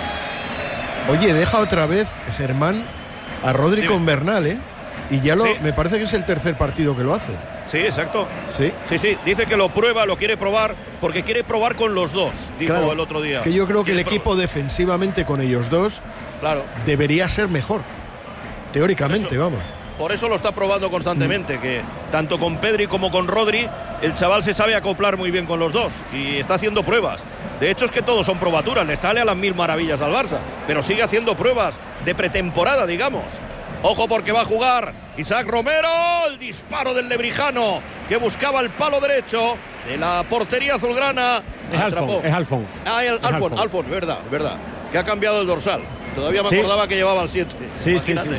S1: Oye, deja otra vez, Germán, a Rodri con Bernal, y ya me parece que es el tercer partido que lo hace.
S7: Sí, exacto.
S1: Sí.
S7: Dice que lo prueba, lo quiere probar, porque quiere probar con los dos, dijo el otro día.
S1: Es que yo creo que el equipo defensivamente con ellos dos debería ser mejor. Teóricamente, vamos.
S7: Por eso lo está probando constantemente, que tanto con Pedri como con Rodri, el chaval se sabe acoplar muy bien con los dos y está haciendo pruebas. De hecho es que todos son probaturas, le sale a las 1000 maravillas al Barça, pero sigue haciendo pruebas de pretemporada, digamos. Ojo porque va a jugar Isaac Romero, el disparo del lebrijano que buscaba el palo derecho de la portería azulgrana.
S6: Es Alfon.
S7: Alfon, verdad, que ha cambiado el dorsal. Todavía me acordaba que llevaba el 7.
S6: Sí.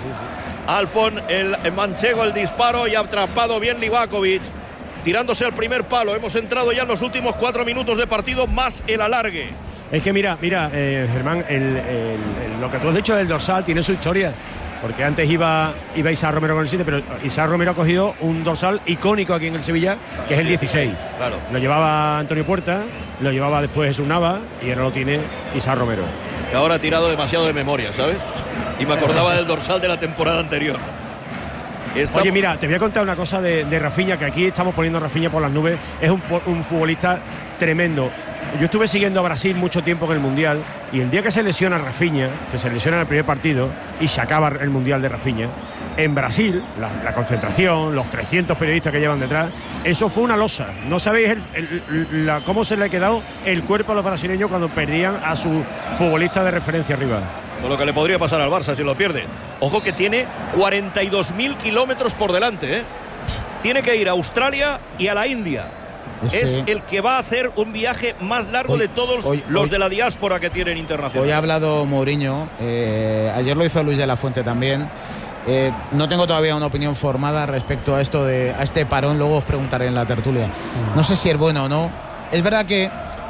S7: Alfon, el manchego, el disparo, y ha atrapado bien Livakovic, tirándose al primer palo. Hemos entrado ya en los últimos 4 minutos de partido, más el alargue.
S6: Es que mira, Germán, lo que tú has dicho del dorsal tiene su historia. Porque antes iba Isaac Romero con el 7, pero Isaac Romero ha cogido un dorsal icónico aquí en el Sevilla, que es el 16.
S7: Claro.
S6: Lo llevaba Antonio Puerta, lo llevaba después Jesús Nava y ahora lo tiene Isaac Romero.
S7: Que ahora ha tirado demasiado de memoria, ¿sabes? Y me acordaba del dorsal de la temporada anterior.
S6: Oye, mira, te voy a contar una cosa de Rafinha, que aquí estamos poniendo a Rafinha por las nubes. Es un futbolista tremendo. Yo estuve siguiendo a Brasil mucho tiempo en el Mundial, y el día que se lesiona Rafinha, que se lesiona en el primer partido y se acaba el Mundial de Rafinha, en Brasil, la concentración, los 300 periodistas que llevan detrás, eso fue una losa. No sabéis cómo se le ha quedado el cuerpo a los brasileños cuando perdían a su futbolista de referencia arriba.
S7: Con lo que le podría pasar al Barça si lo pierde. Ojo que tiene 42.000 kilómetros por delante, Tiene que ir a Australia y a la India. Es el que va a hacer un viaje más largo de todos los de la diáspora que tienen internacional.
S2: Hoy ha hablado Mourinho, ayer lo hizo Luis de la Fuente también. No tengo todavía una opinión formada respecto a este parón, luego os preguntaré en la tertulia. No sé si es bueno o no. Es verdad que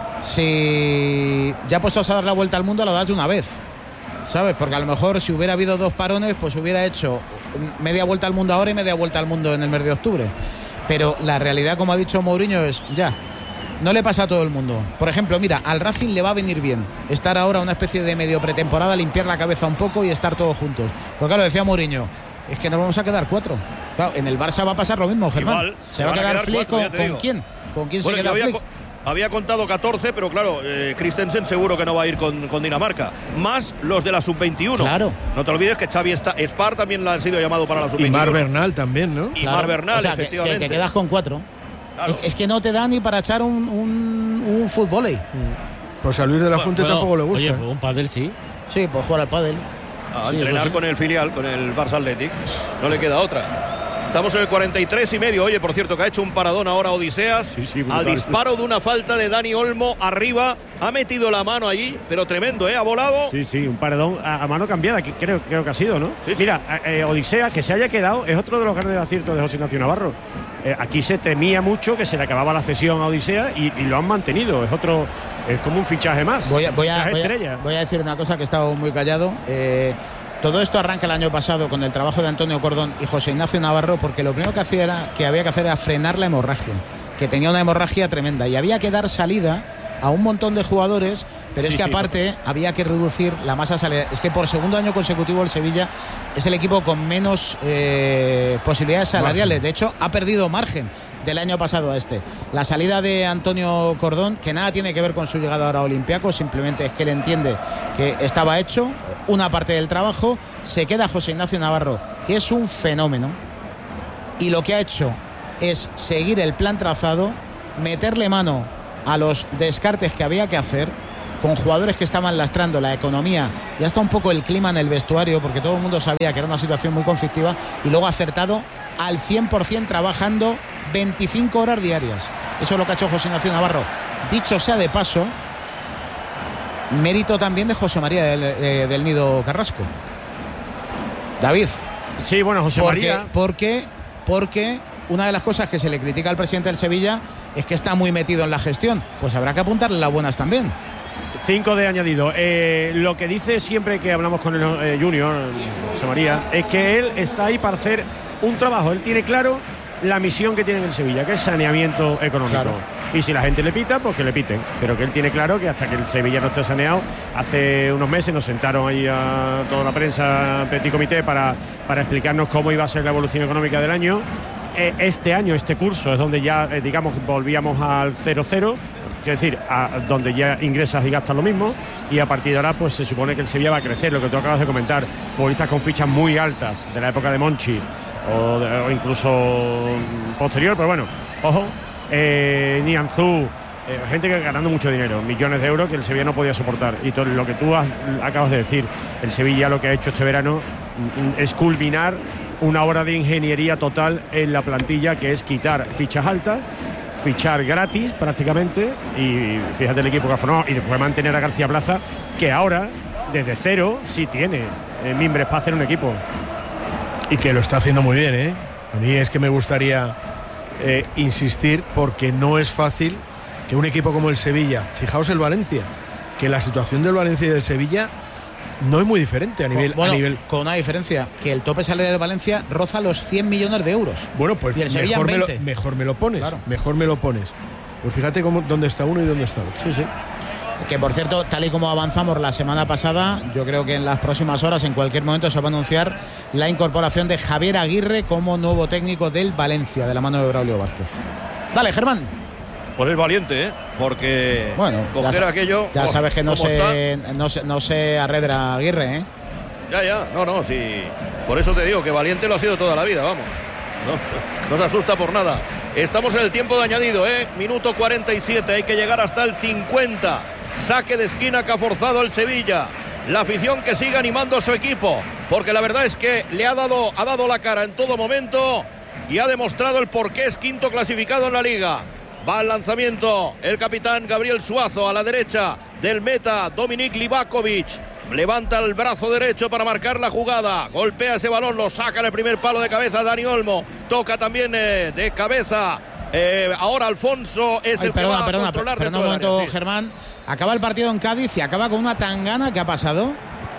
S2: si ya puestos a dar la vuelta al mundo, lo das de una vez, ¿sabes? Porque a lo mejor si hubiera habido 2 parones, pues hubiera hecho media vuelta al mundo ahora y media vuelta al mundo en el mes de octubre. Pero la realidad, como ha dicho Mourinho, es no le pasa a todo el mundo. Por ejemplo, mira, al Racing le va a venir bien estar ahora una especie de medio pretemporada, limpiar la cabeza un poco y estar todos juntos. Porque claro, decía Mourinho, es que nos vamos a quedar 4. Claro, en el Barça va a pasar lo mismo, Germán.
S7: Igual,
S2: se va a quedar Flick con quién. ¿Con quién se queda Flick?
S7: Había contado 14, pero claro, Christensen seguro que no va a ir con Dinamarca. Más los de la sub-21.
S2: Claro.
S7: No te olvides que Xavi Spar también le ha sido llamado para la sub-21.
S1: Y Mar Bernal también, ¿no?
S7: Y Mar Bernal,
S2: o sea,
S7: efectivamente.
S2: Que te quedas con 4.
S7: Claro.
S2: Es que no te da ni para echar un fútbol.
S1: Pues a Luis de la Fuente tampoco le gusta.
S3: Oye, pues un pádel sí.
S2: Sí, pues jugar al pádel.
S7: Entrenar con el filial, con el Barça Athletic. No le queda otra. Estamos en el 43,5. Oye, por cierto, que ha hecho un paradón ahora Odiseas. Al disparo de una falta de Dani Olmo arriba. Ha metido la mano allí, pero tremendo, ha volado.
S6: Sí, un paradón a mano cambiada, que creo que ha sido, ¿no?
S7: Sí.
S6: Mira, Odiseas, que se haya quedado, es otro de los grandes aciertos de José Ignacio Navarro. Aquí se temía mucho que se le acababa la cesión a Odiseas y lo han mantenido. Es como un fichaje más.
S2: Voy a decir una cosa, que he estado muy callado. Todo esto arranca el año pasado con el trabajo de Antonio Cordón y José Ignacio Navarro, porque lo primero que había que hacer era frenar la hemorragia. que tenía una hemorragia tremenda y había que dar salida a un montón de jugadores, pero es que aparte había que reducir la masa salarial. Es que por segundo año consecutivo el Sevilla es el equipo con menos posibilidades salariales. De hecho, ha perdido margen del año pasado a este. La salida de Antonio Cordón, que nada tiene que ver con su llegada ahora a Olympiacos, simplemente es que él entiende que estaba hecho una parte del trabajo. Se queda José Ignacio Navarro, que es un fenómeno, y lo que ha hecho es seguir el plan trazado, meterle mano a los descartes que había que hacer con jugadores que estaban lastrando la economía y hasta un poco el clima en el vestuario, porque todo el mundo sabía que era una situación muy conflictiva, y luego acertado al 100% trabajando 25 horas diarias. Eso es lo que ha hecho José Ignacio Navarro. Dicho sea de paso, mérito también de José María del Nido Carrasco. David.
S6: Sí, bueno, José María.
S2: Porque una de las cosas que se le critica al presidente del Sevilla es que está muy metido en la gestión. Pues habrá que apuntarle las buenas también.
S6: 5 de añadido. Lo que dice siempre que hablamos con el Junior, José María, es que él está ahí para hacer un trabajo. Él tiene claro la misión que tiene en el Sevilla, que es saneamiento económico. Claro. Y si la gente le pita, pues que le piten. Pero que él tiene claro que hasta que el Sevilla no esté saneado, hace unos meses nos sentaron ahí a toda la prensa, petit comité, para explicarnos cómo iba a ser la evolución económica del año. Este año, este curso, es donde ya, digamos, volvíamos al 0-0, es decir, donde ya ingresas y gastas lo mismo, y a partir de ahora pues se supone que el Sevilla va a crecer, lo que tú acabas de comentar, futbolistas con fichas muy altas de la época de Monchi o incluso posterior, pero bueno, ojo, Nianzú, gente que ganando mucho dinero, millones de euros que el Sevilla no podía soportar, y todo lo que tú acabas de decir, el Sevilla lo que ha hecho este verano es culminar una obra de ingeniería total en la plantilla, que es quitar fichas altas, fichar gratis prácticamente, y fíjate el equipo que ha formado, y después mantener a García Plaza, que ahora desde cero sí tiene mimbres para hacer un equipo.
S1: Y que lo está haciendo muy bien, ¿eh? A mí es que me gustaría insistir, porque no es fácil que un equipo como el Sevilla, fijaos el Valencia, que la situación del Valencia y del Sevilla no es muy diferente a nivel,
S2: con una diferencia, que el tope salarial de Valencia roza los 100 millones de euros.
S1: Bueno, pues mejor me lo pones, claro. Mejor me lo pones. Pues fíjate dónde está uno y dónde está otro.
S2: Sí. Que por cierto, tal y como avanzamos la semana pasada, yo creo que en las próximas horas, en cualquier momento, se va a anunciar la incorporación de Javier Aguirre como nuevo técnico del Valencia, de la mano de Braulio Vázquez. Dale, Germán.
S7: Pues es valiente, porque coger aquello.
S2: Ya sabes que no se arredra Aguirre,
S7: No, sí. Por eso te digo que valiente lo ha sido toda la vida, vamos. No se asusta por nada. Estamos en el tiempo de añadido, minuto 47, hay que llegar hasta el 50. Saque de esquina que ha forzado el Sevilla. La afición que sigue animando a su equipo, porque la verdad es que le ha dado la cara en todo momento y ha demostrado el por qué es quinto clasificado en la Liga. Va al lanzamiento el capitán Gabriel Suazo a la derecha del meta Dominik Livakovic. Levanta el brazo derecho para marcar la jugada. Golpea ese balón, lo saca en el primer palo de cabeza Dani Olmo. Toca también de cabeza. Ahora Alfonso es el que va a controlar.
S2: Perdona un momento, Germán. Acaba el partido en Cádiz y acaba con una tangana. ¿Qué ha pasado?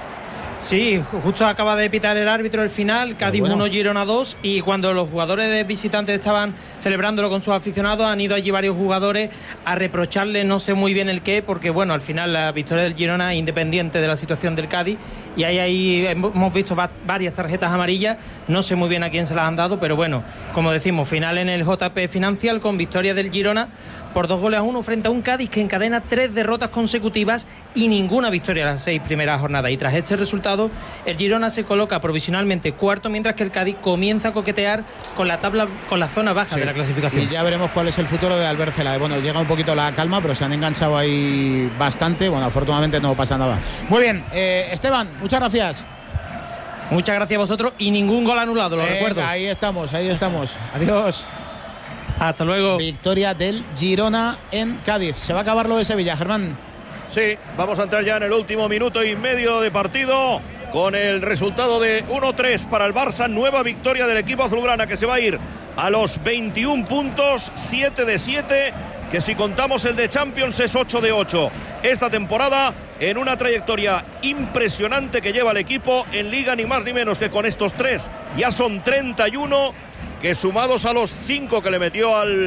S9: Sí, justo acaba de pitar el árbitro el final, Cádiz 1, Girona 2, y cuando los jugadores de visitantes estaban celebrándolo con sus aficionados, han ido allí varios jugadores a reprocharle no sé muy bien el qué, porque bueno, al final la victoria del Girona es independiente de la situación del Cádiz, y ahí hemos visto varias tarjetas amarillas, no sé muy bien a quién se las han dado, pero bueno, como decimos, final en el JP Financial con victoria del Girona por 2-1 frente a un Cádiz que encadena 3 derrotas consecutivas y ninguna victoria en las 6 primeras jornadas. Y tras este resultado, el Girona se coloca provisionalmente cuarto, mientras que el Cádiz comienza a coquetear con la tabla, con la zona baja de la clasificación.
S2: Y ya veremos cuál es el futuro de Albert Cela. Bueno, llega un poquito la calma, pero se han enganchado ahí bastante. Bueno, afortunadamente no pasa nada. Muy bien, Esteban, muchas gracias.
S9: Muchas gracias a vosotros y ningún gol anulado, lo recuerdo.
S2: Ahí estamos. Adiós.
S9: Hasta luego.
S2: Victoria del Girona en Cádiz. Se va a acabar lo de Sevilla, Germán.
S7: Sí, vamos a entrar ya en el último minuto y medio de partido con el resultado de 1-3 para el Barça. Nueva victoria del equipo azulgrana, que se va a ir a los 21 puntos, 7 de 7, que si contamos el de Champions es 8 de 8. Esta temporada en una trayectoria impresionante que lleva el equipo en Liga, ni más ni menos que con estos 3 ya son 31, que sumados a los 5 que le metió al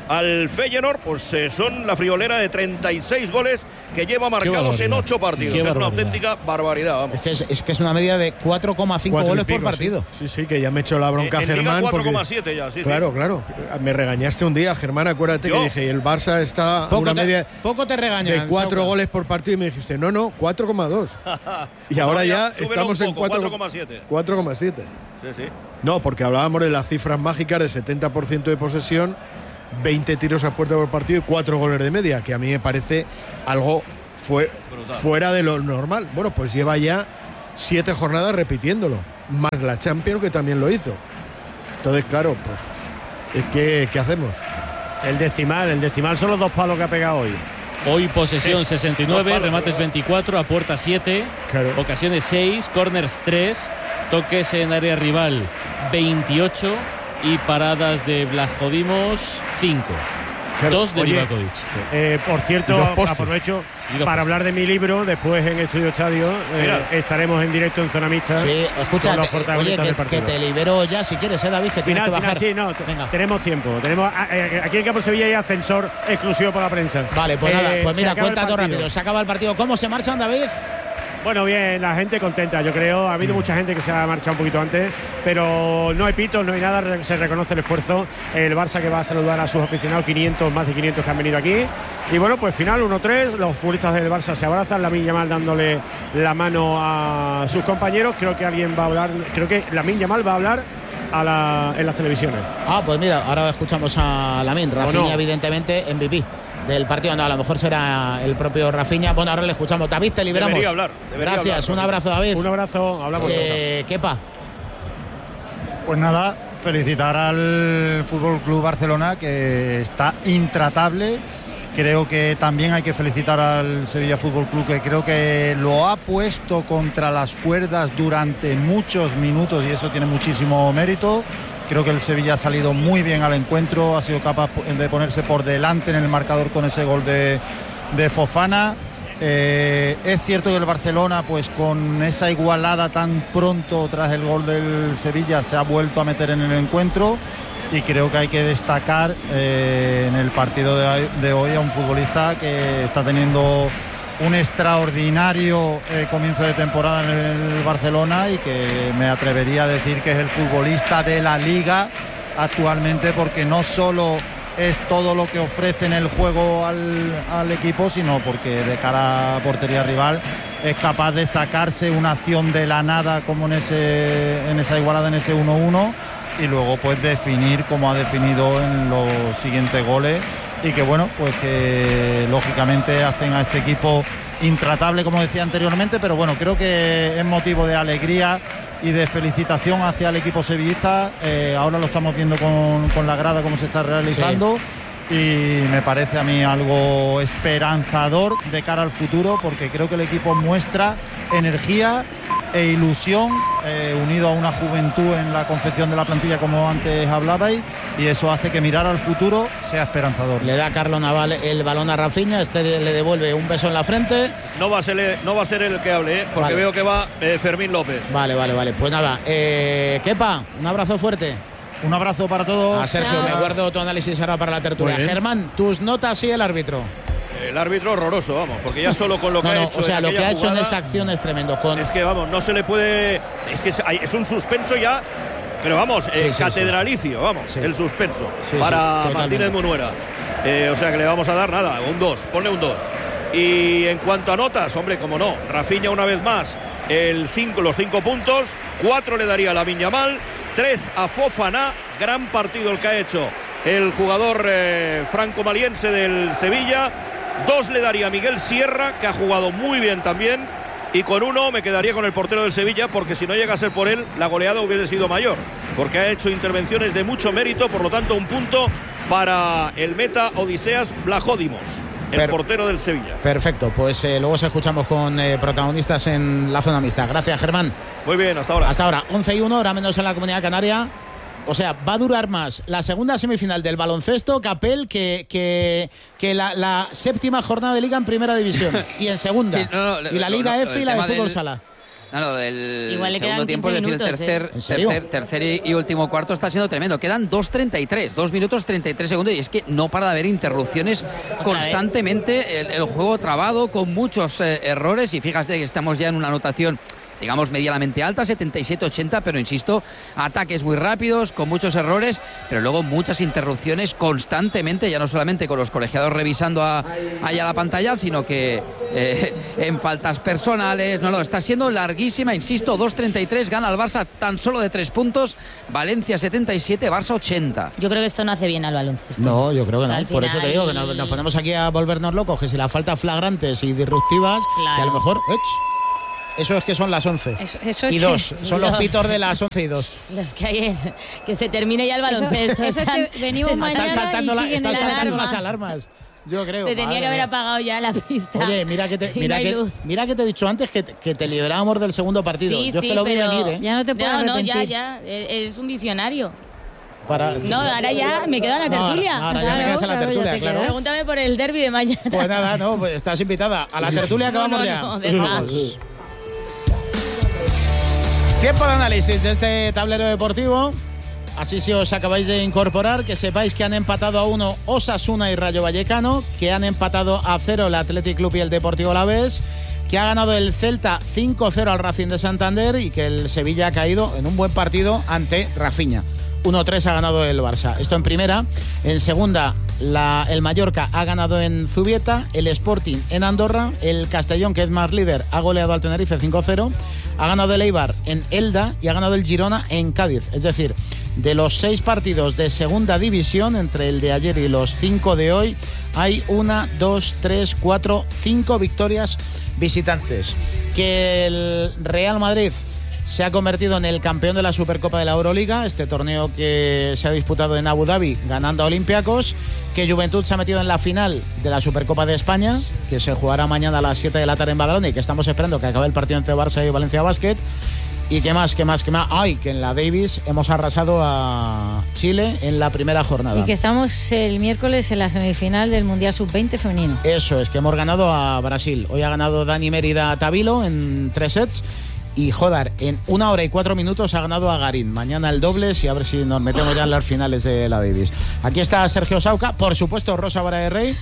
S7: al Feyenoord, pues son la friolera de 36 goles que lleva marcados en 8 partidos. Es una auténtica barbaridad. Vamos.
S2: Es que es una media de 4,5 goles por partido.
S1: Sí, que ya me he hecho la bronca, Germán.
S7: 4,7 ya, sí.
S1: Claro. Me regañaste un día, Germán, acuérdate que dije, el Barça está a una media
S2: poco te regañan,
S1: de 4 goles por partido y me dijiste, no, 4,2. Y ahora ya estamos en 4,7. 4,7.
S7: Sí.
S1: No, porque hablábamos de las cifras mágicas de 70% de posesión, 20 tiros a puerta por partido y 4 goles de media, que a mí me parece algo fuera de lo normal. Bueno, pues lleva ya 7 jornadas repitiéndolo, más la Champions, que también lo hizo. Entonces, claro, pues es que ¿qué hacemos?
S6: El decimal son los 2 palos que ha pegado hoy.
S3: Hoy posesión 69, remates 24, a puerta 7, ocasiones 6, corners 3, toques en área rival 28 y paradas de Blažević 5. 2 de Livakovic.
S6: Por cierto, aprovecho para hablar de mi libro. Después en Estudio Estadio estaremos en directo en Zona Mixta.
S2: Sí, escucha, que te libero ya si quieres, David, que tienes que bajar.
S6: Sí, tenemos tiempo. Aquí en Campo Sevilla hay ascensor exclusivo para la prensa.
S2: Vale, pues nada, pues mira, cuenta todo rápido. Se acaba el partido. ¿Cómo se marchan, David?
S6: Bueno, bien, la gente contenta, yo creo. Ha habido mucha gente que se ha marchado un poquito antes, pero no hay pitos, no hay nada, se reconoce el esfuerzo. El Barça que va a saludar a sus aficionados, más de 500 que han venido aquí. Y bueno, pues final 1-3, los futbolistas del Barça se abrazan, Lamine Yamal dándole la mano a sus compañeros. Creo que alguien va a hablar, creo que Lamine Yamal va a hablar en las televisiones.
S2: Pues mira, ahora escuchamos a Lamine. Rafinha, evidentemente, MVP del partido. No, a lo mejor será el propio Rafinha. Bueno, ahora le escuchamos. David, te liberamos.
S7: Debería hablar.
S2: Gracias, un abrazo, David.
S6: Un abrazo, hablamos.
S2: Kepa.
S8: Pues nada, felicitar al Fútbol Club Barcelona, que está intratable. Creo que también hay que felicitar al Sevilla Fútbol Club, que creo que lo ha puesto contra las cuerdas durante muchos minutos y eso tiene muchísimo mérito. Creo que el Sevilla ha salido muy bien al encuentro, ha sido capaz de ponerse por delante en el marcador con ese gol de Fofana. Es cierto que el Barcelona, pues con esa igualada tan pronto tras el gol del Sevilla, se ha vuelto a meter en el encuentro. Y creo que hay que destacar en el partido de hoy a un futbolista que está teniendo un extraordinario comienzo de temporada en el Barcelona y que me atrevería a decir que es el futbolista de la Liga actualmente, porque no solo es todo lo que ofrece en el juego al equipo, sino porque de cara a portería rival es capaz de sacarse una acción de la nada, como en esa igualada, en ese 1-1, y luego pues definir como ha definido en los siguientes goles, y que bueno, pues que lógicamente hacen a este equipo intratable, como decía anteriormente, pero bueno, creo que es motivo de alegría y de felicitación hacia el equipo sevillista. Ahora lo estamos viendo con la grada cómo se está realizando, y me parece a mí algo esperanzador de cara al futuro, porque creo que el equipo muestra energía e ilusión, unido a una juventud en la confección de la plantilla, como antes hablabais, y eso hace que mirar al futuro sea esperanzador.
S2: Le da Carlos Naval el balón a Rafinha, le devuelve un beso en la frente.
S7: No va a ser el que hable, porque veo que va Fermín López.
S2: Vale, pues nada, Kepa, un abrazo fuerte.
S8: Un abrazo para todos.
S2: A Sergio, me guardo tu análisis ahora para la tertulia. Germán, tus notas y el árbitro.
S7: El árbitro horroroso, vamos, porque ya solo con lo que ha hecho.
S2: O sea, lo que ha hecho
S7: jugada,
S2: en esa acción es tremendo.
S7: Es que vamos, no se le puede. Es que es un suspenso ya, pero vamos, catedralicio, vamos, el suspenso para Martínez Munuera. O sea que le vamos a dar nada, un 2, ponle un 2. Y en cuanto a notas, hombre, como no, Rafinha una vez más, los 5 puntos, 4 le daría a Lamine Yamal, 3 a Fofana, gran partido el que ha hecho el jugador franco-maliense del Sevilla. 2 le daría a Miguel Sierra, que ha jugado muy bien también, y con 1 me quedaría con el portero del Sevilla, porque si no llega a ser por él, la goleada hubiese sido mayor, porque ha hecho intervenciones de mucho mérito. Por lo tanto, un punto para el meta Odiseas Blažević, el portero del Sevilla.
S2: Perfecto, pues luego os escuchamos con protagonistas en la zona mixta. Gracias, Germán.
S7: Muy bien, hasta ahora.
S2: Hasta ahora, 11-1, ahora menos en la Comunidad Canaria. O sea, va a durar más la segunda semifinal del baloncesto, Capel, que la séptima jornada de Liga en Primera División y en Segunda. Y la Liga F y la de Fútbol Sala.
S5: No, el segundo tiempo, es decir, el tercer y último cuarto está siendo tremendo. Quedan 2:33, 2 minutos 33 segundos, y es que no para de haber interrupciones constantemente, el juego trabado con muchos errores, y fíjate que estamos ya en una anotación, digamos, medianamente alta, 77-80, pero insisto, ataques muy rápidos, con muchos errores, pero luego muchas interrupciones constantemente, ya no solamente con los colegiados revisando allá la pantalla, sino que en faltas personales. No, está siendo larguísima, insisto, 2:33, gana el Barça tan solo de 3 puntos, Valencia 77, Barça 80.
S4: Yo creo que esto no hace bien al baloncesto.
S2: No, yo creo que no, por eso te digo que nos ponemos aquí a volvernos locos, que si las faltas flagrantes y disruptivas, que a lo mejor... Eso es que son las 11
S10: eso
S2: y 2, son los pitos de las 11 y 2.
S4: Los que hay que se termine ya el baloncesto.
S10: Eso es que venimos mañana
S2: están saltando
S10: alarma.
S2: las alarmas. Yo creo.
S4: Se tenía que haber apagado ya la pista.
S2: Oye, mira que te he dicho antes que te liberábamos del segundo partido.
S4: Sí,
S2: yo es que lo vi venir, ¿eh?
S10: Ya no te puedo arrepentir.
S4: No, ya. Eres un visionario.
S2: No,
S4: ahora ya me quedo a la tertulia.
S2: Ahora ya me quedas a la tertulia, claro.
S4: Pregúntame por el derbi de mañana.
S2: Pues nada, pues estás invitada. A la tertulia acabamos ya. Vamos. Tiempo de análisis de este tablero deportivo. Así si os acabáis de incorporar, que sepáis que han empatado a 1 Osasuna y Rayo Vallecano, que han empatado a 0 el Athletic Club y el Deportivo Alavés, que ha ganado el Celta 5-0 al Racing de Santander y que el Sevilla ha caído en un buen partido ante Rafinha. 1-3 ha ganado el Barça. Esto en primera. En segunda, el Mallorca ha ganado en Zubieta, el Sporting en Andorra, el Castellón, que es más líder, ha goleado al Tenerife 5-0, ha ganado el Eibar en Elda y ha ganado el Girona en Cádiz. Es decir, de los 6 partidos de segunda división, entre el de ayer y los 5 de hoy, hay 1, 2, 3, 4, 5 victorias visitantes. Que el Real Madrid se ha convertido en el campeón de la Supercopa de la Euroliga, este torneo que se ha disputado en Abu Dhabi ganando a Olympiacos, que Juventud se ha metido en la final de la Supercopa de España, que se jugará mañana a las 7 de la tarde en Badalona y que estamos esperando que acabe el partido entre Barça y Valencia Basket. Y qué más. Ay, que en la Davis hemos arrasado a Chile en la primera jornada.
S10: Y que estamos el miércoles en la semifinal del Mundial Sub-20 femenino.
S2: Eso es, que hemos ganado a Brasil. Hoy ha ganado Dani Mérida Tavilo en 3 sets. Y Jodar, en 1 hora y 4 minutos ha ganado a Garín. Mañana el dobles y a ver si nos metemos ya en las finales de la Davis. Aquí está Sergio Sauca, por supuesto Rosa Vara de Rey.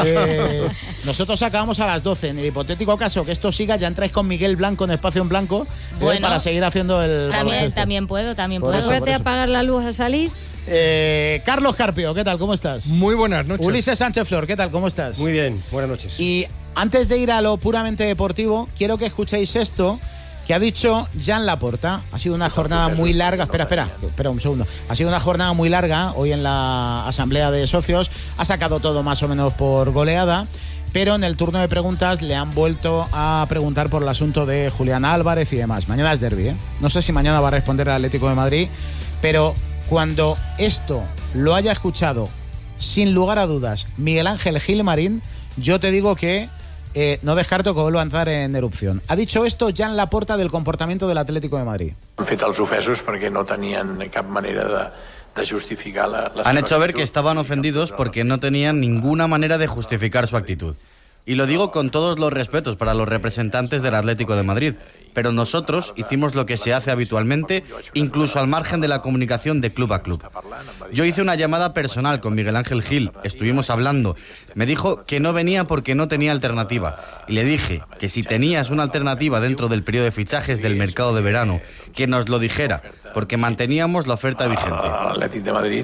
S2: Nosotros acabamos a las 12. En el hipotético caso que esto siga, ya entráis con Miguel Blanco en Espacio en Blanco, para seguir haciendo el baloncesto.
S4: También puedo.
S10: Acuérdate de apagar la luz al salir.
S2: Carlos Carpio, ¿qué tal? ¿Cómo estás?
S11: Muy buenas noches.
S2: Ulises Sánchez Flor, ¿qué tal? ¿Cómo estás?
S11: Muy bien, buenas noches.
S2: Y antes de ir a lo puramente deportivo, quiero que escuchéis esto que ha dicho Jan Laporta. Ha sido una jornada muy larga. Espera un segundo. Ha sido una jornada muy larga hoy en la asamblea de socios. Ha sacado todo más o menos por goleada, pero en el turno de preguntas le han vuelto a preguntar por el asunto de Julián Álvarez y demás. Mañana es derbi, ¿eh? No sé si mañana va a responder el Atlético de Madrid, pero cuando esto lo haya escuchado, sin lugar a dudas, Miguel Ángel Gilmarín, yo te digo que no descarto que vuelva a entrar en erupción. Ha dicho esto Jan Laporta del comportamiento del Atlético de Madrid.
S12: Han fet els ofesos perquè no tenien cap manera de justificar la
S13: Han hecho ver que estaban ofendidos porque no tenían ninguna manera de justificar su actitud. Y lo digo con todos los respetos para los representantes del Atlético de Madrid, pero nosotros hicimos lo que se hace habitualmente, incluso al margen de la comunicación de club a club. Yo hice una llamada personal con Miguel Ángel Gil, estuvimos hablando. Me dijo que no venía porque no tenía alternativa. Y le dije que si tenías una alternativa dentro del periodo de fichajes del mercado de verano, que nos lo dijera, porque manteníamos la oferta vigente.
S12: L'Atlètic de Madrid...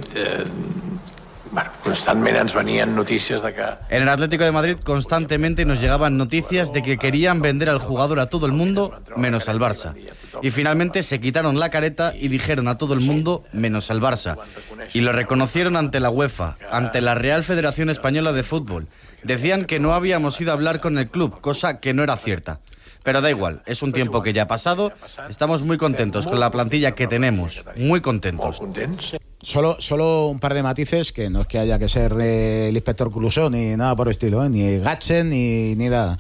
S12: constantemente nos venían noticias de que...
S13: En el Atlético de Madrid constantemente nos llegaban noticias de que querían vender al jugador a todo el mundo menos al Barça. Y finalmente se quitaron la careta y dijeron a todo el mundo menos al Barça. Y lo reconocieron ante la UEFA, ante la Real Federación Española de Fútbol. Decían que no habíamos ido a hablar con el club, cosa que no era cierta. Pero da igual, es un tiempo que ya ha pasado. Estamos muy contentos con la plantilla que tenemos, muy contentos.
S2: Solo un par de matices, que no es que haya que ser el inspector Clouseau ni nada por el estilo, ni Gatchen ni nada.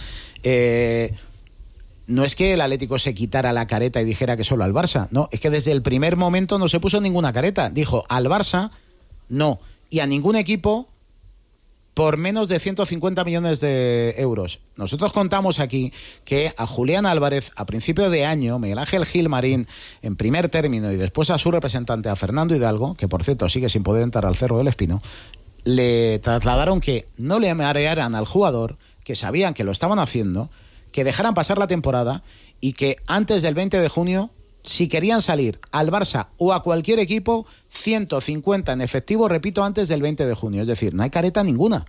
S2: No es que el Atlético se quitara la careta y dijera que solo al Barça, no, es que desde el primer momento no se puso ninguna careta. Dijo al Barça no, y a ningún equipo por menos de 150 millones de euros. Nosotros contamos aquí que a Julián Álvarez, a principio de año, Miguel Ángel Gilmarín, en primer término, y después a su representante, a Fernando Hidalgo, que por cierto sigue sin poder entrar al Cerro del Espino, le trasladaron que no le marearan al jugador, que sabían que lo estaban haciendo, que dejaran pasar la temporada y que antes del 20 de junio, si querían salir al Barça o a cualquier equipo, 150 en efectivo, repito, antes del 20 de junio. Es decir, no hay careta ninguna.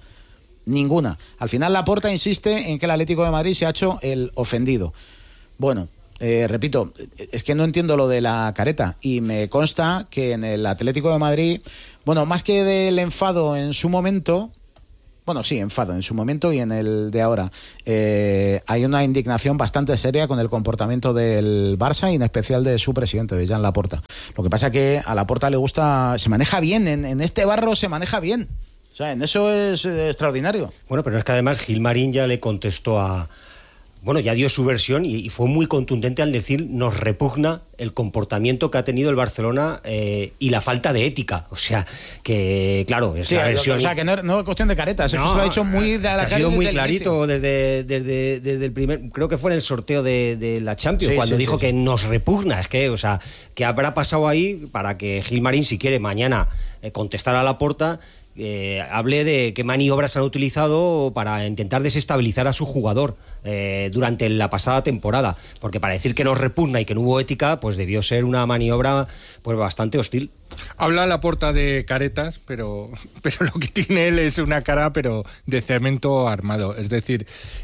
S2: Al final Laporta insiste en que el Atlético de Madrid se ha hecho el ofendido. Bueno, repito, es que no entiendo lo de la careta y me consta que en el Atlético de Madrid, bueno, más que del enfado en su momento... Bueno, sí, enfado en su momento y en el de ahora. Hay una indignación bastante seria con el comportamiento del Barça y en especial de su presidente, de Joan Laporta. Lo que pasa es que a Laporta le gusta, se maneja bien, en este barro se maneja bien. O sea, en eso es extraordinario.
S11: Bueno, pero es que además Gilmarín ya le contestó a... Bueno, ya dio su versión y fue muy contundente al decir nos repugna el comportamiento que ha tenido el Barcelona y la falta de ética. O sea, que claro, es la versión...
S2: O sea, que no es cuestión de caretas, es que se lo ha hecho muy de la cara.
S11: Ha sido muy clarito desde el primer... Creo que fue en el sorteo de la Champions, cuando dijo que nos repugna. Es que, o sea, ¿qué habrá pasado ahí para que Gilmarín, si quiere, mañana contestar a Laporta... hable de qué maniobras han utilizado para intentar desestabilizar a su jugador durante la pasada temporada, porque para decir que nos repugna y que no hubo ética, pues debió ser una maniobra pues bastante hostil.
S14: Habla Laporta de caretas, pero lo que tiene él es una cara pero de cemento armado, es decir...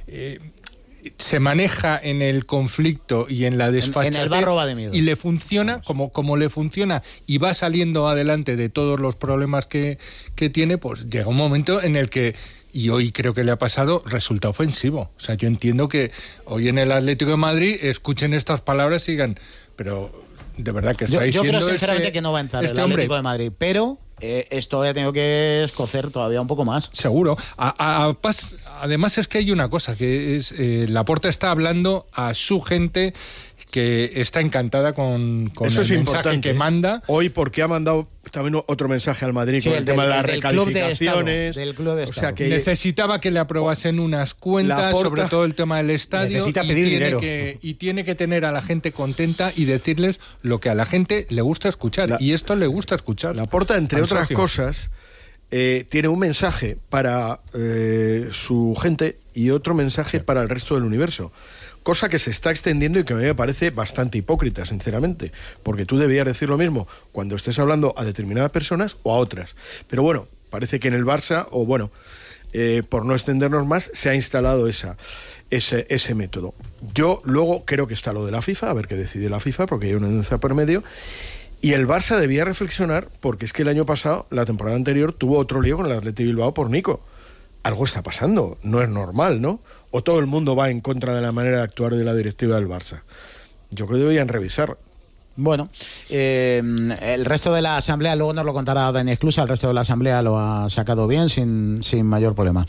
S14: se maneja en el conflicto y en la desfachatez,
S2: en el barro va de miedo.
S14: Y le funciona como le funciona y va saliendo adelante de todos los problemas que tiene, pues llega un momento en el que, y hoy creo que le ha pasado, resulta ofensivo. O sea, yo entiendo que hoy en el Atlético de Madrid escuchen estas palabras y digan, pero de verdad que está diciendo...
S2: Yo creo sinceramente que no va a entrar el Atlético de Madrid, pero... esto ya tengo que escocer todavía un poco más.
S14: Seguro. Además es que hay una cosa, que es Laporta está hablando a su gente que está encantada con
S1: eso
S14: el mensaje que manda.
S1: Hoy porque ha mandado también otro mensaje al Madrid con el tema de las recalificaciones.
S2: Del club de Estado.
S1: O sea que
S14: necesitaba que le aprobasen unas cuentas, sobre todo el tema del estadio.
S11: Necesita pedir dinero.
S14: Y tiene que tener a la gente contenta y decirles lo que a la gente le gusta escuchar. Y esto le gusta escuchar.
S1: Laporta, entre otras cosas, tiene un mensaje para su gente y otro mensaje para el resto del universo. Cosa que se está extendiendo y que a mí me parece bastante hipócrita, sinceramente, porque tú debías decir lo mismo cuando estés hablando a determinadas personas o a otras. Pero bueno, parece que en el Barça, o bueno, por no extendernos más, se ha instalado ese método. Yo luego creo que está lo de la FIFA, a ver qué decide la FIFA, porque hay una denuncia por medio, y el Barça debía reflexionar, porque es que el año pasado, la temporada anterior, tuvo otro lío con el Athletic Bilbao por Nico. Algo está pasando, no es normal, ¿no? O todo el mundo va en contra de la manera de actuar de la directiva del Barça. Yo creo que deberían revisar.
S2: Bueno, el resto de la asamblea, luego nos lo contará Dani Esclusa, el resto de la asamblea lo ha sacado bien, sin mayor problema.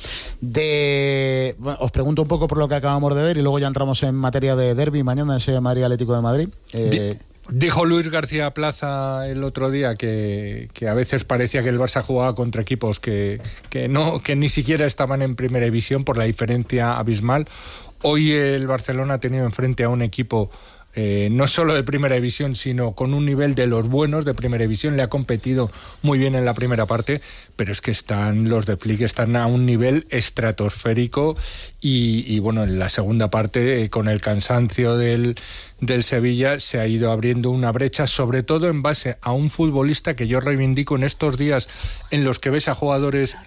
S2: Bueno, os pregunto un poco por lo que acabamos de ver y luego ya entramos en materia de derbi mañana, ese Madrid Atlético de Madrid.
S14: Dijo Luis García Plaza el otro día que a veces parecía que el Barça jugaba contra equipos que ni siquiera estaban en primera división por la diferencia abismal. Hoy el Barcelona ha tenido enfrente a un equipo no solo de primera división, sino con un nivel de los buenos de primera división. Le ha competido muy bien en la primera parte, pero es que los de Flick están a un nivel estratosférico y bueno, en la segunda parte, con el cansancio del Sevilla, se ha ido abriendo una brecha, sobre todo en base a un futbolista que yo reivindico en estos días en los que ves a jugadores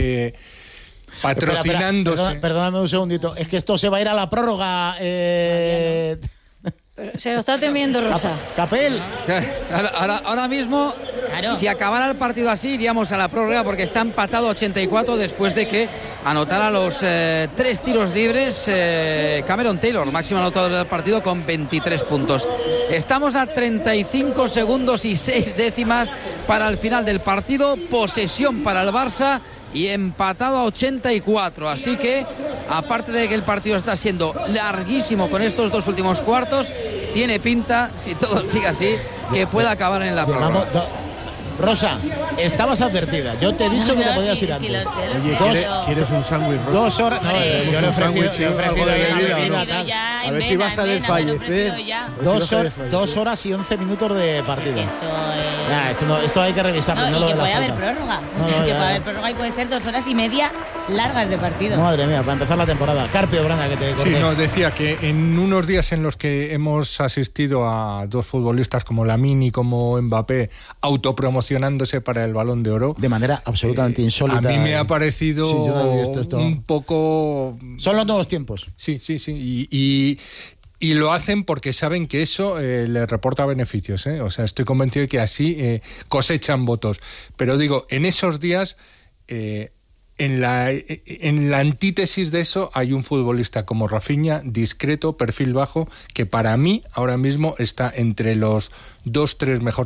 S14: patrocinándose.
S2: Perdóname un segundito, es que esto se va a ir a la prórroga.
S10: Se lo está temiendo Rosa.
S2: Capel.
S5: Ahora mismo, claro, si acabara el partido así, iríamos a la prórroga porque está empatado 84 después de que anotara los 3 tiros libres Cameron Taylor, máximo anotador del partido con 23 puntos. Estamos a 35 segundos y 6 décimas para el final del partido. Posesión para el Barça y empatado a 84, así que aparte de que el partido está siendo larguísimo con estos 2 últimos cuartos, tiene pinta, si todo sigue así, que pueda acabar en la prórroga.
S2: Rosa, estabas advertida. Yo te he dicho que te podías ir antes.
S1: Oye, ¿quieres un sándwich, Rosa?
S2: 2 horas. No, yo le he ofrecido
S1: a ver si vas a desfallecer.
S2: 2 horas y 11 minutos de partido. Esto hay que revisarlo.
S4: No, y que puede haber prórroga. Que puede haber prórroga y puede ser 2 horas y media largas de partido.
S2: Madre mía, para empezar la temporada. Carpio, Branda, que te corté.
S14: Sí, no, decía que en unos días en los que hemos asistido a 2 futbolistas como Lamine y como Mbappé autopromocionándose para el Balón de Oro.
S2: De manera absolutamente insólita.
S14: A mí me ha parecido un poco...
S2: Son los nuevos tiempos.
S14: Sí. Y lo hacen porque saben que eso les reporta beneficios, ¿eh? O sea, estoy convencido de que así cosechan votos. Pero digo, en esos días... En la antítesis de eso hay un futbolista como Rafinha, discreto, perfil bajo, que para mí ahora mismo está entre los 2-3 mejores